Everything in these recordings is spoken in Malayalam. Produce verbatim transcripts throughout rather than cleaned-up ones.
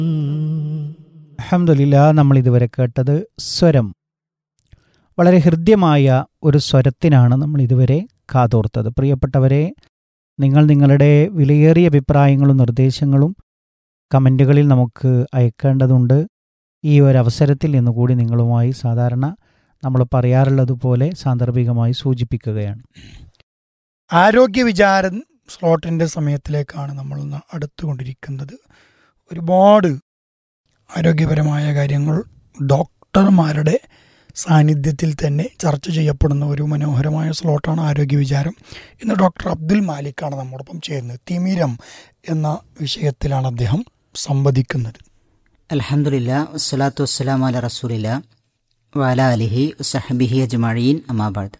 അൽഹംദുലില്ലാ, നമ്മൾ ഇതുവരെ കേട്ടത് സ്വരം. വളരെ ഹൃദ്യമായ ഒരു സ്വരത്തിനാണ് നമ്മൾ ഇതുവരെ കാതോർത്തത്. പ്രിയപ്പെട്ടവരെ, നിങ്ങൾ നിങ്ങളുടെ വിലയേറിയ അഭിപ്രായങ്ങളും നിർദ്ദേശങ്ങളും കമൻറ്റുകളിൽ നമുക്ക് അയക്കേണ്ടതുണ്ട്. ഈ ഒരു അവസരത്തിൽ ഇന്നുകൂടി നിങ്ങളുമായി സാധാരണ നമ്മൾ പറയാറുള്ളതുപോലെ സാന്ദർഭികമായി സൂചിപ്പിക്കുകയാണ്. ആരോഗ്യ വിചാരം സ്ലോട്ടിൻ്റെ സമയത്തിലേക്കാണ് നമ്മൾ അടുത്തുകൊണ്ടിരിക്കുന്നത്. ഒരുപാട് ആരോഗ്യപരമായ കാര്യങ്ങൾ ഡോക്ടർമാരുടെ സാന്നിധ്യത്തിൽ തന്നെ ചർച്ച ചെയ്യപ്പെടുന്ന ഒരു മനോഹരമായ സ്ലോട്ടാണ് ആരോഗ്യ വിചാരം. ഇന്ന് ഡോക്ടർ അബ്ദുൽ മാലിക്കാണ് നമ്മോടൊപ്പം ചേരുന്നത്. തിമിരം എന്ന വിഷയത്തിലാണ് അദ്ദേഹം സംവദിക്കുന്നത്. അൽഹംദുലില്ലാ, വസ്സലാത്തു വസ്സലാമു അലാ റസൂലില്ലാ വഅലാ ആലിഹി വസഹ്ബിഹി അജ്മഈൻ, അമ്മാ ബഅദ്.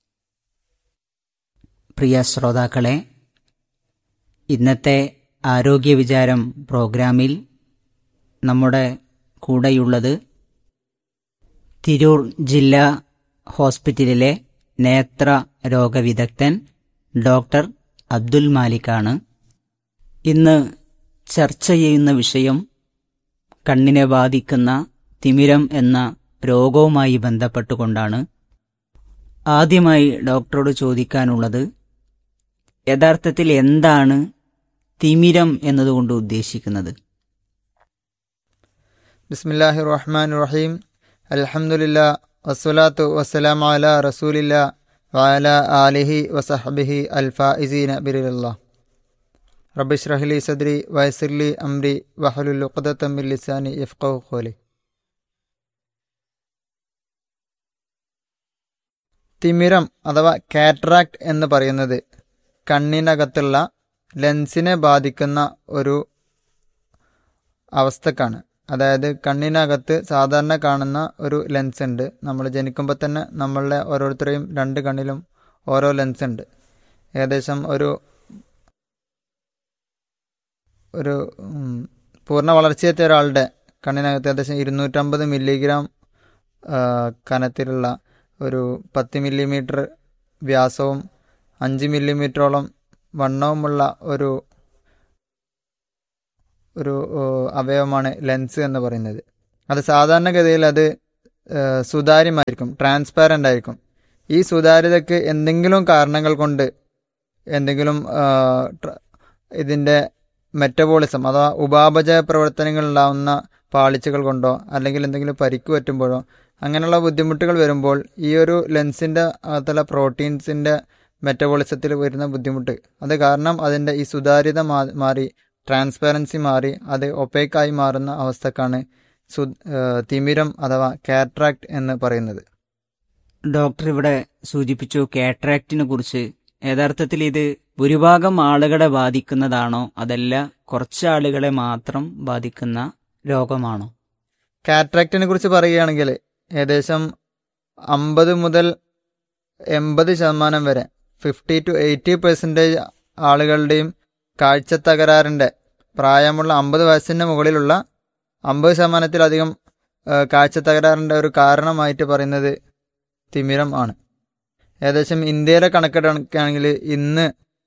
പ്രിയ ശ്രോതാക്കളെ, ഇന്നത്തെ ആരോഗ്യ വിചാരം പ്രോഗ്രാമിൽ നമ്മുടെ കൂടെയുള്ളത് തിരൂർ ജില്ലാ ഹോസ്പിറ്റലിലെ നേത്ര രോഗവിദഗ്ധൻ ഡോക്ടർ അബ്ദുൽ മാലിക്കാണ്. ഇന്ന് ചർച്ച ചെയ്യുന്ന വിഷയം കണ്ണിനെ ബാധിക്കുന്ന തിമിരം എന്ന രോഗവുമായി ബന്ധപ്പെട്ടുകൊണ്ടാണ്. ആദ്യമായി ഡോക്ടറോട് ചോദിക്കാനുള്ളത്, യഥാർത്ഥത്തിൽ എന്താണ് തിമിരം എന്നതുകൊണ്ട് ഉദ്ദേശിക്കുന്നത്? ബിസ്മില്ലാഹിർ റഹ്മാനിർ റഹീം. അൽഹംദുലില്ലാ വസ്സലാത്തു വസ്സലാമു അലാ റസൂലില്ലാ വഅലാ ആലിഹി വസഹ്ബിഹി അൽഫായിസീന ബിറില്ലാഹ്. റബ്ബി ഇശ്റഹ് ലി സദ്രി വയസ്സിർ ലി അംരി വഹ്ലുൽ ഉഖ്ദതം മിൻ ലിസാനി യഫ്ഖഹു ഖൗലി. തിമിരം അഥവാ കാറ്ററാക്ട് എന്ന് പറയുന്നത് കണ്ണിനകത്തുള്ള ലെൻസിനെ ബാധിക്കുന്ന ഒരു അവസ്ഥക്കാണ്. അതായത് കണ്ണിനകത്ത് സാധാരണ കാണുന്ന ഒരു ലെൻസ് ഉണ്ട്. നമ്മൾ ജനിക്കുമ്പോൾ തന്നെ നമ്മളുടെ ഓരോരുത്തരെയും രണ്ട് കണ്ണിലും ഓരോ ലെൻസ് ഉണ്ട്. ഏകദേശം ഒരു ഒരു പൂർണ്ണ വളർച്ചയെത്തിയ ഒരാളുടെ കണ്ണിനകത്ത് ഏകദേശം ഇരുന്നൂറ്റമ്പത് മില്ലിഗ്രാം കനത്തിലുള്ള ഒരു പത്ത് മില്ലിമീറ്റർ വ്യാസവും അഞ്ച് മില്ലിമീറ്ററോളം വണ്ണവുമുള്ള ഒരു ഒരു അവയവമാണ് ലെൻസ് എന്ന് പറയുന്നത്. അത് സാധാരണഗതിയിൽ അത് സുതാര്യമായിരിക്കും, ട്രാൻസ്പാരൻ്റ് ആയിരിക്കും. ഈ സുതാര്യതയ്ക്ക് എന്തെങ്കിലും കാരണങ്ങൾ കൊണ്ട്, എന്തെങ്കിലും ഇതിൻ്റെ മെറ്റബോളിസം അഥവാ ഉപാപചയ പ്രവർത്തനങ്ങൾ ഉണ്ടാകുന്ന പാളിച്ചകൾ കൊണ്ടോ അല്ലെങ്കിൽ എന്തെങ്കിലും പരിക്ക് പറ്റുമ്പോഴോ അങ്ങനെയുള്ള ബുദ്ധിമുട്ടുകൾ വരുമ്പോൾ ഈ ഒരു ലെൻസിൻ്റെ അകത്തുള്ള പ്രോട്ടീൻസിൻ്റെ മെറ്റബോളിസത്തിൽ വരുന്ന ബുദ്ധിമുട്ട്, അത് കാരണം അതിൻ്റെ ഈ സുതാര്യത മാറി ട്രാൻസ്പാരൻസി മാറി അത് ഒപ്പേക്കായി മാറുന്ന അവസ്ഥക്കാണ് സു തിമിരം അഥവാ കാറ്ററാക്ട് എന്ന് പറയുന്നത്. ഡോക്ടർ ഇവിടെ സൂചിപ്പിച്ചു കാറ്ററാക്റ്റിനെ കുറിച്ച്. യഥാർത്ഥത്തിൽ ഇത് ഭൂരിഭാഗം ആളുകളെ ബാധിക്കുന്നതാണോ അതല്ല കുറച്ച് ആളുകളെ മാത്രം ബാധിക്കുന്ന രോഗമാണോ? കാറ്ററാക്റ്റിനെ കുറിച്ച് പറയുകയാണെങ്കിൽ ഏകദേശം അമ്പത് മുതൽ എൺപത് ശതമാനം വരെ ഫിഫ്റ്റി ടു എയ്റ്റി പെർസെൻറ്റേജ് ആളുകളുടെയും കാഴ്ച തകരാറിൻ്റെ പ്രായമുള്ള അമ്പത് വയസ്സിന് മുകളിലുള്ള അമ്പത് ശതമാനത്തിലധികം കാഴ്ച തകരാറിൻ്റെ ഒരു കാരണമായിട്ട് പറയുന്നത് തിമിരം ആണ്. ഏകദേശം ഇന്ത്യയിലെ കണക്കെടുക്കുകയാണെങ്കിൽ ഇന്ന്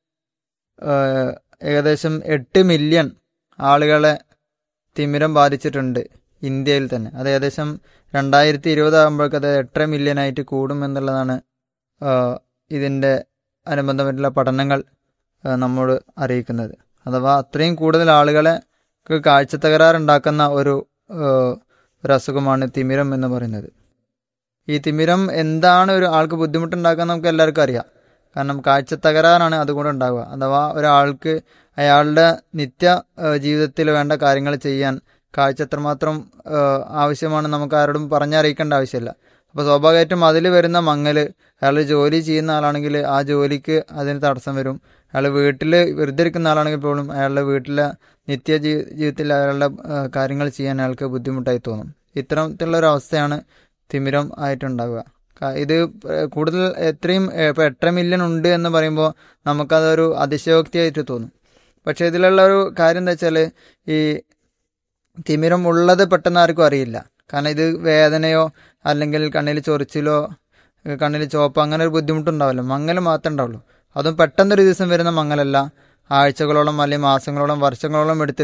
ഏകദേശം എട്ട് മില്യൺ ആളുകളെ തിമിരം ബാധിച്ചിട്ടുണ്ട് ഇന്ത്യയിൽ തന്നെ. അത് ഏകദേശം രണ്ടായിരത്തി ഇരുപതാകുമ്പോഴേക്ക് അത് എട്ടര മില്യനായിട്ട് കൂടും എന്നുള്ളതാണ് ഇതിൻ്റെ അനുബന്ധമായിട്ടുള്ള പഠനങ്ങൾ നമ്മോട് അറിയിക്കുന്നത്. അഥവാ അത്രയും കൂടുതൽ ആളുകളെ കാഴ്ച തകരാറുണ്ടാക്കുന്ന ഒരു ഒരു അസുഖമാണ് തിമിരം എന്ന് പറയുന്നത്. ഈ തിമിരം എന്താണ് ഒരു ആൾക്ക് ബുദ്ധിമുട്ടുണ്ടാക്കുക നമുക്ക് എല്ലാവർക്കും അറിയാം. കാരണം കാഴ്ച തകരാറാണ് അതുകൊണ്ട് ഉണ്ടാവുക. അഥവാ ഒരാൾക്ക് അയാളുടെ നിത്യ ജീവിതത്തിൽ വേണ്ട കാര്യങ്ങൾ ചെയ്യാൻ കാഴ്ച എത്രമാത്രം ആവശ്യമാണ് നമുക്ക് ആരോടും പറഞ്ഞറിയിക്കേണ്ട ആവശ്യമില്ല. അപ്പോൾ സ്വാഭാവികമായിട്ടും അതിൽ വരുന്ന മങ്ങൽ, അയാൾ ജോലി ചെയ്യുന്ന ആളാണെങ്കിൽ ആ ജോലിക്ക് അതിന് തടസ്സം വരും. അയാൾ വീട്ടിൽ വെറുതെ ഇരിക്കുന്ന ആളാണെങ്കിൽ പോലും അയാളുടെ വീട്ടിലെ നിത്യ ജീവിതത്തിൽ അയാളുടെ കാര്യങ്ങൾ ചെയ്യാൻ അയാൾക്ക് ബുദ്ധിമുട്ടായി തോന്നും. ഇത്തരത്തിലുള്ളൊരു അവസ്ഥയാണ് തിമിരം ആയിട്ടുണ്ടാവുക. ഇത് കൂടുതൽ എത്രയും ഇപ്പോൾ എട്ടര മില്യൺ ഉണ്ട് എന്ന് പറയുമ്പോൾ നമുക്കതൊരു അതിശയോക്തിയായിട്ട് തോന്നും. പക്ഷേ ഇതിലുള്ള ഒരു കാര്യം എന്താ വെച്ചാൽ ഈ തിമിരം ഉള്ളത് പെട്ടെന്ന് ആർക്കും അറിയില്ല. കാരണം ഇത് വേദനയോ അല്ലെങ്കിൽ കണ്ണിൽ ചൊറിച്ചിലോ കണ്ണിൽ ചോപ്പോ അങ്ങനെ ഒരു ബുദ്ധിമുട്ടുണ്ടാവില്ല, മങ്ങൽ മാത്രമേ ഉണ്ടാവുള്ളൂ. അതും പെട്ടെന്നൊരു ദിവസം വരുന്ന മങ്ങലല്ല, ആഴ്ചകളോളം അല്ലെങ്കിൽ മാസങ്ങളോളം വർഷങ്ങളോളം എടുത്തിട്ട്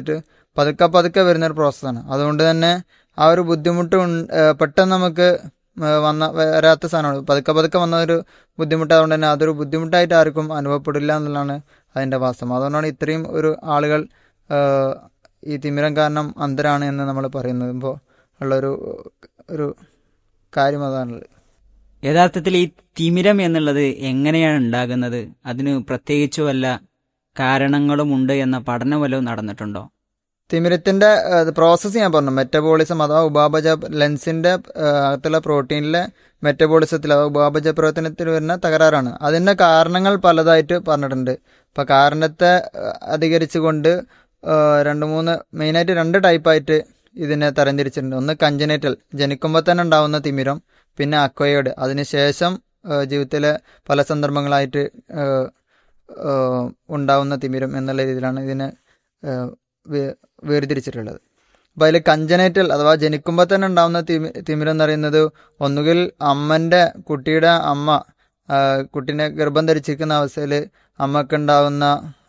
പതുക്കെ പതുക്കെ വരുന്നൊരു പ്രോസസ്സാണ്. അതുകൊണ്ട് തന്നെ ആ ഒരു ബുദ്ധിമുട്ട് പെട്ടെന്ന് നമുക്ക് വന്ന വരാത്ത സാധനമാണ്. പതുക്കെ പതുക്കെ വന്ന ഒരു ബുദ്ധിമുട്ട്. അതുകൊണ്ട് തന്നെ അതൊരു ബുദ്ധിമുട്ടായിട്ട് ആർക്കും അനുഭവപ്പെടില്ല എന്നുള്ളതാണ് അതിൻ്റെ വാസ്തവം. അതുകൊണ്ടാണ് ഇത്രയും ഒരു ആളുകൾ ഈ തിമിരം കാരണം അന്ധരാണ് എന്ന് നമ്മൾ പറയുന്നത്. ഇപ്പോൾ ഉള്ളൊരു ഒരു കാര്യം അതാണുള്ളത്. യഥാർത്ഥത്തിൽ ഈ തിമിരം എന്നുള്ളത് എങ്ങനെയാണ് ഉണ്ടാകുന്നത്? അതിന് പ്രത്യേകിച്ച് വല്ല കാരണങ്ങളുമുണ്ട് എന്ന പഠനം വല്ലതും നടന്നിട്ടുണ്ടോ? തിമിരത്തിൻ്റെ പ്രോസസ്സ് ഞാൻ പറഞ്ഞു. മെറ്റബോളിസം അഥവാ ഉപാപച ലെൻസിൻ്റെ അകത്തുള്ള പ്രോട്ടീനിലെ മെറ്റബോളിസത്തിൽ അഥവാ ഉപാപച പ്രവർത്തനത്തിൽ വരുന്ന തകരാറാണ്. അതിൻ്റെ കാരണങ്ങൾ പലതായിട്ട് പറഞ്ഞിട്ടുണ്ട്. അപ്പോൾ കാരണത്തെ അധികരിച്ചുകൊണ്ട് രണ്ട് മൂന്ന് മെയിനായിട്ട് രണ്ട് ടൈപ്പായിട്ട് ഇതിനെ തരംതിരിച്ചിട്ടുണ്ട്. ഒന്ന് കഞ്ചനേറ്റൽ, ജനിക്കുമ്പോൾ തന്നെ ഉണ്ടാകുന്ന തിമിരം. പിന്നെ അക്വയേർഡ്, അതിനുശേഷം ജീവിതത്തിലെ പല സന്ദർഭങ്ങളായിട്ട് ഉണ്ടാവുന്ന തിമിരം എന്നുള്ള രീതിയിലാണ് ഇതിനെ വേർതിരിച്ചിട്ടുള്ളത്. അപ്പോൾ അതിൽ കഞ്ചനേറ്റൽ അഥവാ ജനിക്കുമ്പോൾ തന്നെ ഉണ്ടാകുന്ന തിമി തിമിരം എന്ന് പറയുന്നത് ഒന്നുകിൽ അമ്മൻ്റെ കുട്ടിയുടെ അമ്മ കുട്ടീനെ ഗർഭം ധരിച്ചിരിക്കുന്ന അവസ്ഥയിൽ അമ്മക്കുണ്ടാവുന്ന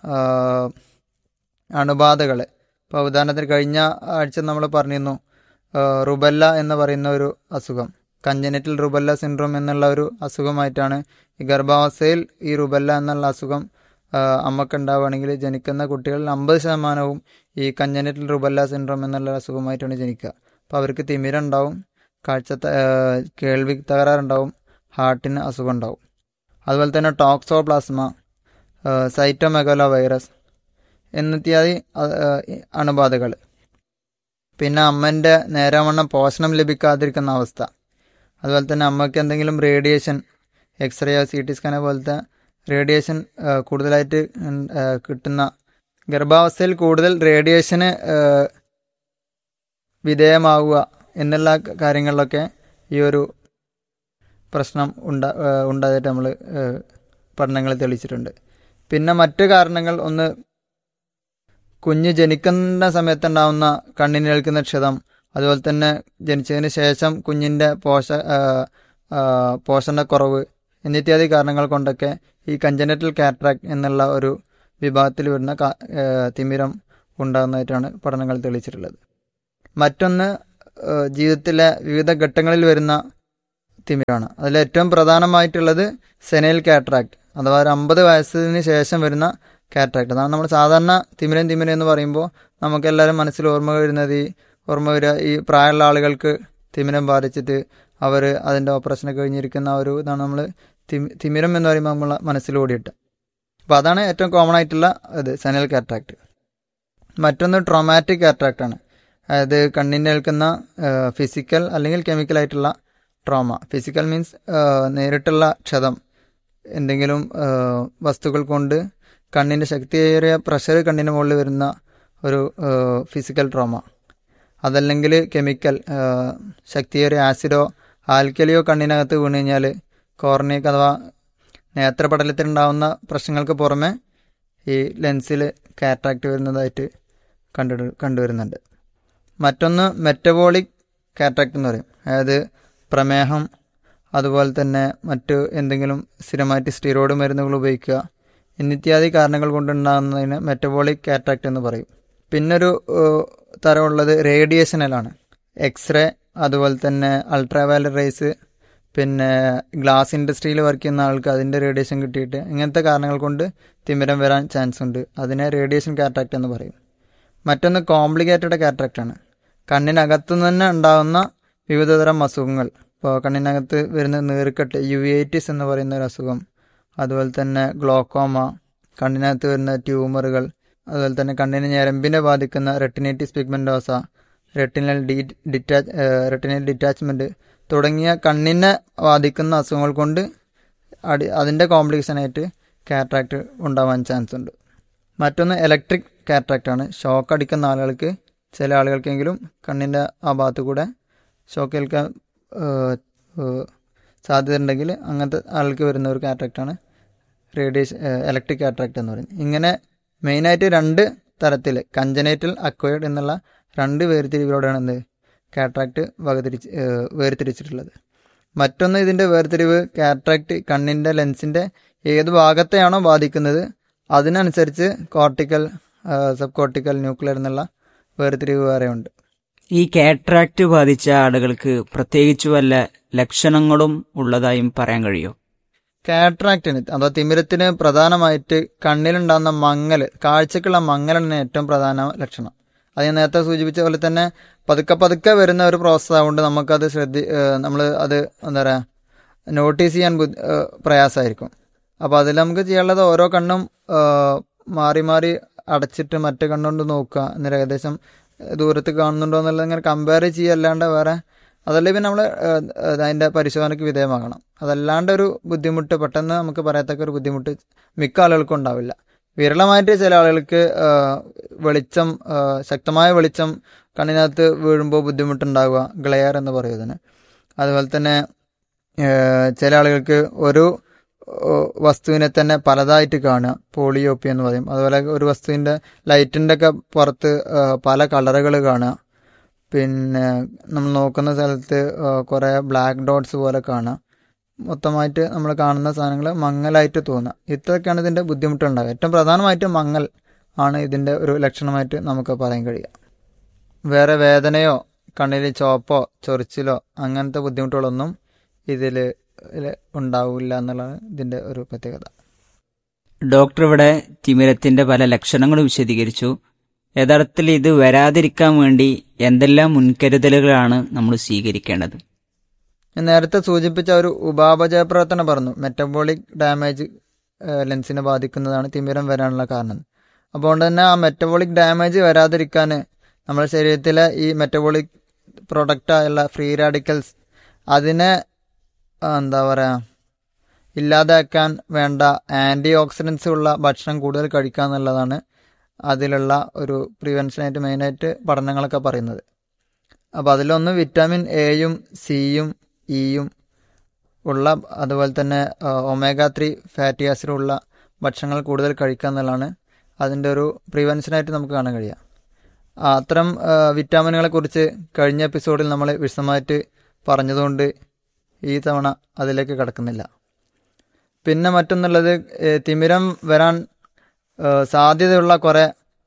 അണുബാധകൾ. ഇപ്പോൾ ഉദാഹരണത്തിന് കഴിഞ്ഞ ആഴ്ച നമ്മൾ പറഞ്ഞിരുന്നു റുബല്ല എന്ന് പറയുന്ന ഒരു അസുഖം, കഞ്ചനറ്റൽ റുബല്ല സിൻഡ്രോം എന്നുള്ള ഒരു അസുഖമായിട്ടാണ് ഈ ഗർഭാവസ്ഥയിൽ ഈ റുബല്ല എന്നുള്ള അസുഖം അമ്മക്കുണ്ടാവുകയാണെങ്കിൽ ജനിക്കുന്ന കുട്ടികളിൽ അമ്പത് ശതമാനവും ഈ കഞ്ചനറ്റൽ റുബല്ല സിൻഡ്രോം എന്നുള്ള അസുഖമായിട്ടാണ് ജനിക്കുക. അപ്പോൾ അവർക്ക് തിമിരം ഉണ്ടാവും, കാഴ്ച കേൾവി തകരാറുണ്ടാവും, ഹാർട്ടിന് അസുഖം ഉണ്ടാവും. അതുപോലെ തന്നെ ടോക്സോപ്ലാസ്മ, സൈറ്റോമെഗാലോ വൈറസ് എന്നിത്യാദി അണുബാധകൾ. പിന്നെ അമ്മൻ്റെ നേരാവണ്ണം പോഷണം ലഭിക്കാതിരിക്കുന്ന അവസ്ഥ. അതുപോലെ തന്നെ അമ്മയ്ക്ക് എന്തെങ്കിലും radiation, x-ray, C T scan പോലത്തെ റേഡിയേഷൻ കൂടുതലായിട്ട് കിട്ടുന്ന ഗർഭാവസ്ഥയിൽ കൂടുതൽ റേഡിയേഷന് വിധേയമാവുക എന്നുള്ള കാര്യങ്ങളിലൊക്കെ ഈ ഒരു പ്രശ്നം ഉണ്ടാ ഉണ്ടായിട്ട് നമ്മൾ പഠനങ്ങൾ തെളിയിച്ചിട്ടുണ്ട്. പിന്നെ മറ്റു കാരണങ്ങൾ, ഒന്ന് കുഞ്ഞ് ജനിക്കുന്ന സമയത്തുണ്ടാവുന്ന കണ്ണിന് ഏൽക്കുന്ന ക്ഷതം, അതുപോലെ തന്നെ ജനിച്ചതിന് ശേഷം കുഞ്ഞിൻ്റെ പോഷ പോഷണക്കുറവ് എന്നിത്യാദി കാരണങ്ങൾ കൊണ്ടൊക്കെ ഈ കഞ്ചനറ്റൽ കാറ്ററാക്ട് എന്നുള്ള ഒരു വിഭാഗത്തിൽ വരുന്ന തിമിരം ഉണ്ടാകുന്നതായിട്ടാണ് പഠനങ്ങൾ തെളിയിച്ചിട്ടുള്ളത്. മറ്റൊന്ന് ജീവിതത്തിലെ വിവിധ ഘട്ടങ്ങളിൽ വരുന്ന തിമിരമാണ്. അതിൽ ഏറ്റവും പ്രധാനമായിട്ടുള്ളത് സെനൈൽ കാറ്ററാക്ട് അഥവാ ഒരു അമ്പത് വയസ്സിന് ശേഷം വരുന്ന കാറ്ററാക്ട്. അതാണ് നമ്മൾ സാധാരണ തിമിരം തിമിരം എന്ന് പറയുമ്പോൾ നമുക്കെല്ലാവരും മനസ്സിൽ ഓർമ്മ വരുന്നത് ഈ ഓർമ്മ വരിക ഈ പ്രായമുള്ള ആളുകൾക്ക് തിമിരം ബാധിച്ചിട്ട് അവർ അതിൻ്റെ ഓപ്പറേഷനൊക്കെ കഴിഞ്ഞിരിക്കുന്ന ഒരു ഇതാണ് നമ്മൾ തിമി തിമിരം എന്ന് പറയുമ്പോൾ നമ്മൾ മനസ്സിലോടിയിട്ട്. അപ്പോൾ അതാണ് ഏറ്റവും കോമൺ ആയിട്ടുള്ള ഇത് സെനൈൽ കാറ്ററാക്ട്. മറ്റൊന്ന് ട്രോമാറ്റിക് കാറ്ററാക്ട് ആണ്. അതായത് കണ്ണിൻ്റെ ഏൽക്കുന്ന ഫിസിക്കൽ അല്ലെങ്കിൽ കെമിക്കലായിട്ടുള്ള ട്രോമ. ഫിസിക്കൽ മീൻസ് നേരിട്ടുള്ള ക്ഷതം, എന്തെങ്കിലും വസ്തുക്കൾ കൊണ്ട് കണ്ണിൻ്റെ ശക്തിയേറിയ പ്രഷർ കണ്ണിന് മുകളിൽ വരുന്ന ഒരു ഫിസിക്കൽ ട്രോമ. അതല്ലെങ്കിൽ കെമിക്കൽ, ശക്തിയേറിയ ആസിഡോ ആൽക്കലിയോ കണ്ണിനകത്ത് വീണ് കഴിഞ്ഞാൽ കോർണിയക്ക് അഥവാ നേത്രപടലത്തിലുണ്ടാകുന്ന പ്രശ്നങ്ങൾക്ക് പുറമെ ഈ ലെൻസിൽ കാറ്ററാക്ട് വരുന്നതായിട്ട് കണ്ടു കണ്ടുവരുന്നുണ്ട്. മറ്റൊന്ന് മെറ്റബോളിക് കാറ്ററാക്ട് എന്ന് പറയും. അതായത് പ്രമേഹം, അതുപോലെ തന്നെ മറ്റ് എന്തെങ്കിലും സ്ഥിരമായിട്ട് സ്റ്റിറോയിഡ് മരുന്നുകൾ ഉപയോഗിക്കുക എന്നിത്യാദി കാരണങ്ങൾ കൊണ്ടുണ്ടാകുന്നതിന് മെറ്റബോളിക് കാറ്ററാക്ട് എന്ന് പറയും. പിന്നൊരു തരമുള്ളത് റേഡിയേഷനിലാണ്. എക്സ്റേ, അതുപോലെ തന്നെ അൾട്രാവയലറ്റ് റേസ്, പിന്നെ ഗ്ലാസ് ഇൻഡസ്ട്രിയിൽ വർക്ക് ചെയ്യുന്ന ആൾക്ക് അതിൻ്റെ റേഡിയേഷൻ കിട്ടിയിട്ട് ഇങ്ങനത്തെ കാരണങ്ങൾ കൊണ്ട് തിമിരം വരാൻ ചാൻസ് ഉണ്ട്. അതിനെ റേഡിയേഷൻ കാറ്ററാക്ട് എന്ന് പറയും. മറ്റൊന്ന് കോംപ്ലിക്കേറ്റഡ് കാറ്ററാക്ട് ആണ്. കണ്ണിനകത്തു തന്നെ ഉണ്ടാകുന്ന വിവിധതരം അസുഖങ്ങൾ. ഇപ്പോൾ കണ്ണിനകത്ത് വരുന്ന നീർക്കെട്ട്, യുവേറ്റിസ് എന്ന് പറയുന്ന ഒരു അസുഖം, അതുപോലെ തന്നെ ഗ്ലോക്കോമ, കണ്ണിനകത്ത് വരുന്ന ട്യൂമറുകൾ, അതുപോലെ തന്നെ കണ്ണിന് ഞരമ്പിനെ ബാധിക്കുന്ന retinitis പിഗ്മെൻറ്റോസ, retinal D detach retinal detachment തുടങ്ങിയ കണ്ണിനെ ബാധിക്കുന്ന അസുഖങ്ങൾ കൊണ്ട് അടി അതിൻ്റെ കോംപ്ലിക്കേഷനായിട്ട് കാറ്ററാക്ട് ഉണ്ടാവാൻ ചാൻസ് ഉണ്ട്. മറ്റൊന്ന് ഇലക്ട്രിക് കാറ്ററാക്ട് ആണ്. ഷോക്ക് അടിക്കുന്ന ആളുകൾക്ക്, ചില ആളുകൾക്കെങ്കിലും കണ്ണിൻ്റെ ആ ഭാഗത്ത് കൂടെ ഷോക്ക് ഏൽക്കാൻ സാധ്യത ഉണ്ടെങ്കിൽ അങ്ങനത്തെ ആൾക്ക് വരുന്ന ഒരു കാറ്ററാക്റ്റാണ് റേഡിയേഷൻ ഇലക്ട്രിക് കാറ്ററാക്ട് എന്ന് പറയുന്നത്. ഇങ്ങനെ മെയിനായിട്ട് രണ്ട് തരത്തിൽ കഞ്ചനേറ്റൽ, അക്വയർഡ് എന്നുള്ള രണ്ട് വേർതിരിവിലൂടെയാണ് എന്ത് കാറ്ററാക്ട് വകതിരിച്ച് വേർതിരിച്ചിട്ടുള്ളത്. മറ്റൊന്ന് ഇതിൻ്റെ വേർതിരിവ് കാറ്ററാക്ട് കണ്ണിൻ്റെ ലെൻസിൻ്റെ ഏത് ഭാഗത്തെയാണോ ബാധിക്കുന്നത് അതിനനുസരിച്ച് കോർട്ടിക്കൽ, സബ് കോർട്ടിക്കൽ, ന്യൂക്ലിയർ എന്നുള്ള വേർതിരിവ് വേറെയുണ്ട്. ഈ കാറ്ററാക്ട് ബാധിച്ച ആളുകൾക്ക് പ്രത്യേകിച്ച് വല്ല ലക്ഷണങ്ങളും ഉള്ളതായും പറയാൻ കഴിയുമോ? കാറ്ററാക്റ്റിന് അഥവാ തിമിരത്തിന് പ്രധാനമായിട്ട് കണ്ണിലുണ്ടാകുന്ന മങ്ങൽ, കാഴ്ചക്കുള്ള മങ്ങലാണ് ഏറ്റവും പ്രധാന ലക്ഷണം. അത് ഞാൻ നേരത്തെ സൂചിപ്പിച്ച പോലെ തന്നെ പതുക്കെ പതുക്കെ വരുന്ന ഒരു പ്രോസസ്സ് ആയതുകൊണ്ട് നമുക്കത് ശ്രദ്ധി നമ്മൾ അത് എന്താ പറയുക നോട്ടീസ് ചെയ്യാൻ പ്രയാസമായിരിക്കും. അപ്പോൾ അതിൽ നമുക്ക് ചെയ്യാനുള്ളത് ഓരോ കണ്ണും മാറി മാറി അടച്ചിട്ട് മറ്റേ കണ്ണുകൊണ്ട് നോക്കുക, എന്നിട്ട് ഏകദേശം ദൂരത്ത് കാണുന്നുണ്ടോ എന്നുള്ളത് ഇങ്ങനെ കമ്പയർ ചെയ്യല്ലാണ്ട് വേറെ അതല്ലേ പിന്നെ നമ്മൾ അതിൻ്റെ പരിശോധനയ്ക്ക് വിധേയമാകണം. അതല്ലാണ്ട് ഒരു ബുദ്ധിമുട്ട് പെട്ടെന്ന് നമുക്ക് പറയത്തക്ക ഒരു ബുദ്ധിമുട്ട് മിക്ക ആളുകൾക്കും ഉണ്ടാവില്ല. വിരളമായിട്ട് ചില ആളുകൾക്ക് വെളിച്ചം, ശക്തമായ വെളിച്ചം കണ്ണിനകത്ത് വീഴുമ്പോൾ ബുദ്ധിമുട്ടുണ്ടാവുക, ഗ്ലെയർ എന്ന് പറയുന്നതിന്. അതുപോലെ തന്നെ ചില ആളുകൾക്ക് ഒരു വസ്തുവിനെ തന്നെ പലതായിട്ട് കാണുക, പോളിയോപ്പി എന്ന് പറയും. അതുപോലെ ഒരു വസ്തുവിൻ്റെ ലൈറ്റിൻ്റെ ഒക്കെ പുറത്ത് പല കളറുകൾ കാണുക. പിന്നെ നമ്മൾ നോക്കുന്ന സ്ഥലത്ത് കുറേ ബ്ലാക്ക് ഡോട്ട്സ് പോലെ കാണുക. മൊത്തമായിട്ട് നമ്മൾ കാണുന്ന സാധനങ്ങൾ മങ്ങലായിട്ട് തോന്നുക. ഇത്രയൊക്കെയാണ് ഇതിൻ്റെ ബുദ്ധിമുട്ടുണ്ടാകുക. ഏറ്റവും പ്രധാനമായിട്ട് മങ്ങൽ ആണ് ഇതിൻ്റെ ഒരു ലക്ഷണമായിട്ട് നമുക്ക് പറയാൻ കഴിയുക. വേറെ വേദനയോ കണ്ണിൽ ചോപ്പോ ചൊറിച്ചിലോ അങ്ങനത്തെ ബുദ്ധിമുട്ടുകളൊന്നും ഇതിൽ ഉണ്ടാവില്ല എന്നുള്ളതാണ് ഇതിൻ്റെ ഒരു പ്രത്യേകത. ഡോക്ടർ ഇവിടെ തിമിരത്തിന്റെ പല ലക്ഷണങ്ങളും വിശദീകരിച്ചു. യഥാർത്ഥത്തിൽ ഇത് വരാതിരിക്കാൻ വേണ്ടി എന്തെല്ലാം മുൻകരുതലുകളാണ് നമ്മൾ സ്വീകരിക്കേണ്ടത്? ഞാൻ നേരത്തെ സൂചിപ്പിച്ച ഒരു ഉപാപചയ പ്രവർത്തനം പറഞ്ഞു. മെറ്റബോളിക് ഡാമേജ് ലെൻസിനെ ബാധിക്കുന്നതാണ് തിമിരം വരാനുള്ള കാരണം. അതുകൊണ്ട് തന്നെ ആ മെറ്റബോളിക് ഡാമേജ് വരാതിരിക്കാൻ നമ്മുടെ ശരീരത്തിലെ ഈ മെറ്റബോളിക് പ്രൊഡക്റ്റായുള്ള ഫ്രീ റാഡിക്കൽസ് അതിനെ എന്താ പറയുക ഇല്ലാതാക്കാൻ വേണ്ട ആൻറ്റി ഓക്സിഡൻസ് ഉള്ള ഭക്ഷണം കൂടുതൽ കഴിക്കുക എന്നുള്ളതാണ് അതിലുള്ള ഒരു പ്രിവെൻഷനായിട്ട് മെയിനായിട്ട് പഠനങ്ങളൊക്കെ പറയുന്നത്. അപ്പോൾ അതിലൊന്ന് വിറ്റാമിൻ എയും സിയും ഇയും ഉള്ള, അതുപോലെ തന്നെ ഒമേഗ ത്രീ ഫാറ്റി ആസിഡുള്ള ഭക്ഷണങ്ങൾ കൂടുതൽ കഴിക്കുക എന്നുള്ളതാണ് അതിൻ്റെ ഒരു പ്രിവെൻഷനായിട്ട് നമുക്ക് കാണാൻ കഴിയുക. അത്തരം വിറ്റാമിനുകളെക്കുറിച്ച് കഴിഞ്ഞ എപ്പിസോഡിൽ നമ്മൾ വിശദമായിട്ട് പറഞ്ഞതുകൊണ്ട് ഈ തവണ അതിലേക്ക് കടക്കുന്നില്ല. പിന്നെ മറ്റൊന്നുള്ളത് തിമിരം വരാൻ സാധ്യതയുള്ള കുറേ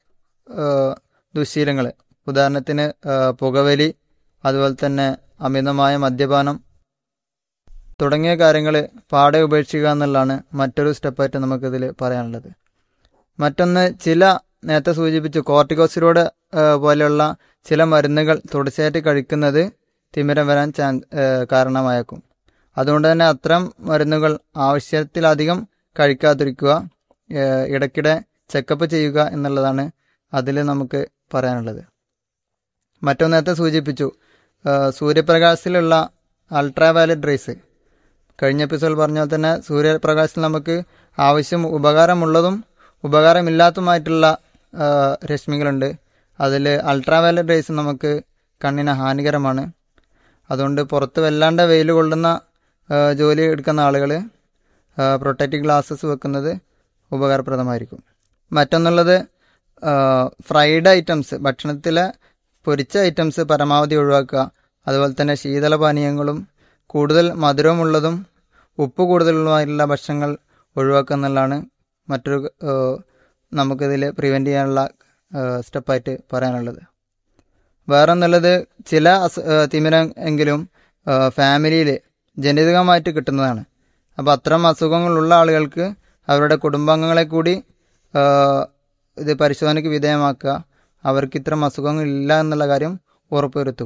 ദുശ്ശീലങ്ങൾ, ഉദാഹരണത്തിന് പുകവലി, അതുപോലെ തന്നെ അമിതമായ മദ്യപാനം തുടങ്ങിയ കാര്യങ്ങൾ പാടെ ഉപേക്ഷിക്കുക എന്നുള്ളതാണ് മറ്റൊരു സ്റ്റെപ്പായിട്ട് നമുക്കിതിൽ പറയാനുള്ളത്. മറ്റൊന്ന്, ചില നേരത്തെ സൂചിപ്പിച്ചു കോർട്ടിക്കോസ്റ്റെറോയിഡ് പോലെയുള്ള ചില മരുന്നുകൾ തുടർച്ചയായിട്ട് കഴിക്കുന്നത് തിമിരം വരാൻ ചാൻ കാരണമായേക്കും. അതുകൊണ്ട് തന്നെ അത്തരം മരുന്നുകൾ ആവശ്യത്തിലധികം കഴിക്കാതിരിക്കുക, ഇടയ്ക്കിടെ ചെക്കപ്പ് ചെയ്യുക എന്നുള്ളതാണ് അതിൽ നമുക്ക് പറയാനുള്ളത്. മറ്റൊന്ന് നേരത്തെ സൂചിപ്പിച്ചു സൂര്യപ്രകാശത്തിലുള്ള അൾട്രാ വയലറ്റ് റേസ്. കഴിഞ്ഞ എപ്പിസോഡിൽ പറഞ്ഞ പോലെ തന്നെ സൂര്യപ്രകാശത്തിൽ നമുക്ക് ആവശ്യം ഉപകാരമുള്ളതും ഉപകാരമില്ലാത്തതുമായിട്ടുള്ള രശ്മികളുണ്ട്. അതിൽ അൾട്രാ വയലറ്റ് റേസ് നമുക്ക് കണ്ണിന് ഹാനികരമാണ്. അതുകൊണ്ട് പുറത്ത് വല്ലാണ്ട് വെയിൽ കൊള്ളുന്ന ജോലി എടുക്കുന്ന ആളുകൾ പ്രൊട്ടക്റ്റീവ് ഗ്ലാസസ് വെക്കുന്നത് ഉപകാരപ്രദമായിരിക്കും. മറ്റൊന്നുള്ളത് ഫ്രൈഡ് ഐറ്റംസ്, ഭക്ഷണത്തിലെ പൊരിച്ച ഐറ്റംസ് പരമാവധി ഒഴിവാക്കുക. അതുപോലെ തന്നെ ശീതളപാനീയങ്ങളും കൂടുതൽ മധുരമുള്ളതും ഉപ്പ് കൂടുതലുമായിട്ടുള്ള ഭക്ഷണങ്ങൾ ഒഴിവാക്കുക എന്നുള്ളതാണ് മറ്റൊരു നമുക്കിതിൽ പ്രിവെൻറ്റ് ചെയ്യാനുള്ള സ്റ്റെപ്പായിട്ട് പറയാനുള്ളത്. വേറെ എന്നുള്ളത്, ചില തിമിരം എങ്കിലും ഫാമിലിയിൽ ജനിതകമായിട്ട് കിട്ടുന്നതാണ്. അപ്പോൾ അത്തരം അസുഖങ്ങളുള്ള ആളുകൾക്ക് അവരുടെ കുടുംബാംഗങ്ങളെ കൂടി ഇത് പരിശോധനയ്ക്ക് വിധേയമാക്കുക, അവർക്ക് ഇത്തരം അസുഖങ്ങളില്ല എന്നുള്ള കാര്യം ഉറപ്പുവരുത്തുക.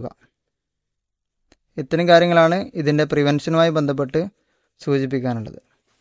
ഇത്തരം കാര്യങ്ങളാണ് ഇതിൻ്റെ പ്രിവെൻഷനുമായി ബന്ധപ്പെട്ട് സൂചിപ്പിക്കാനുള്ളത്.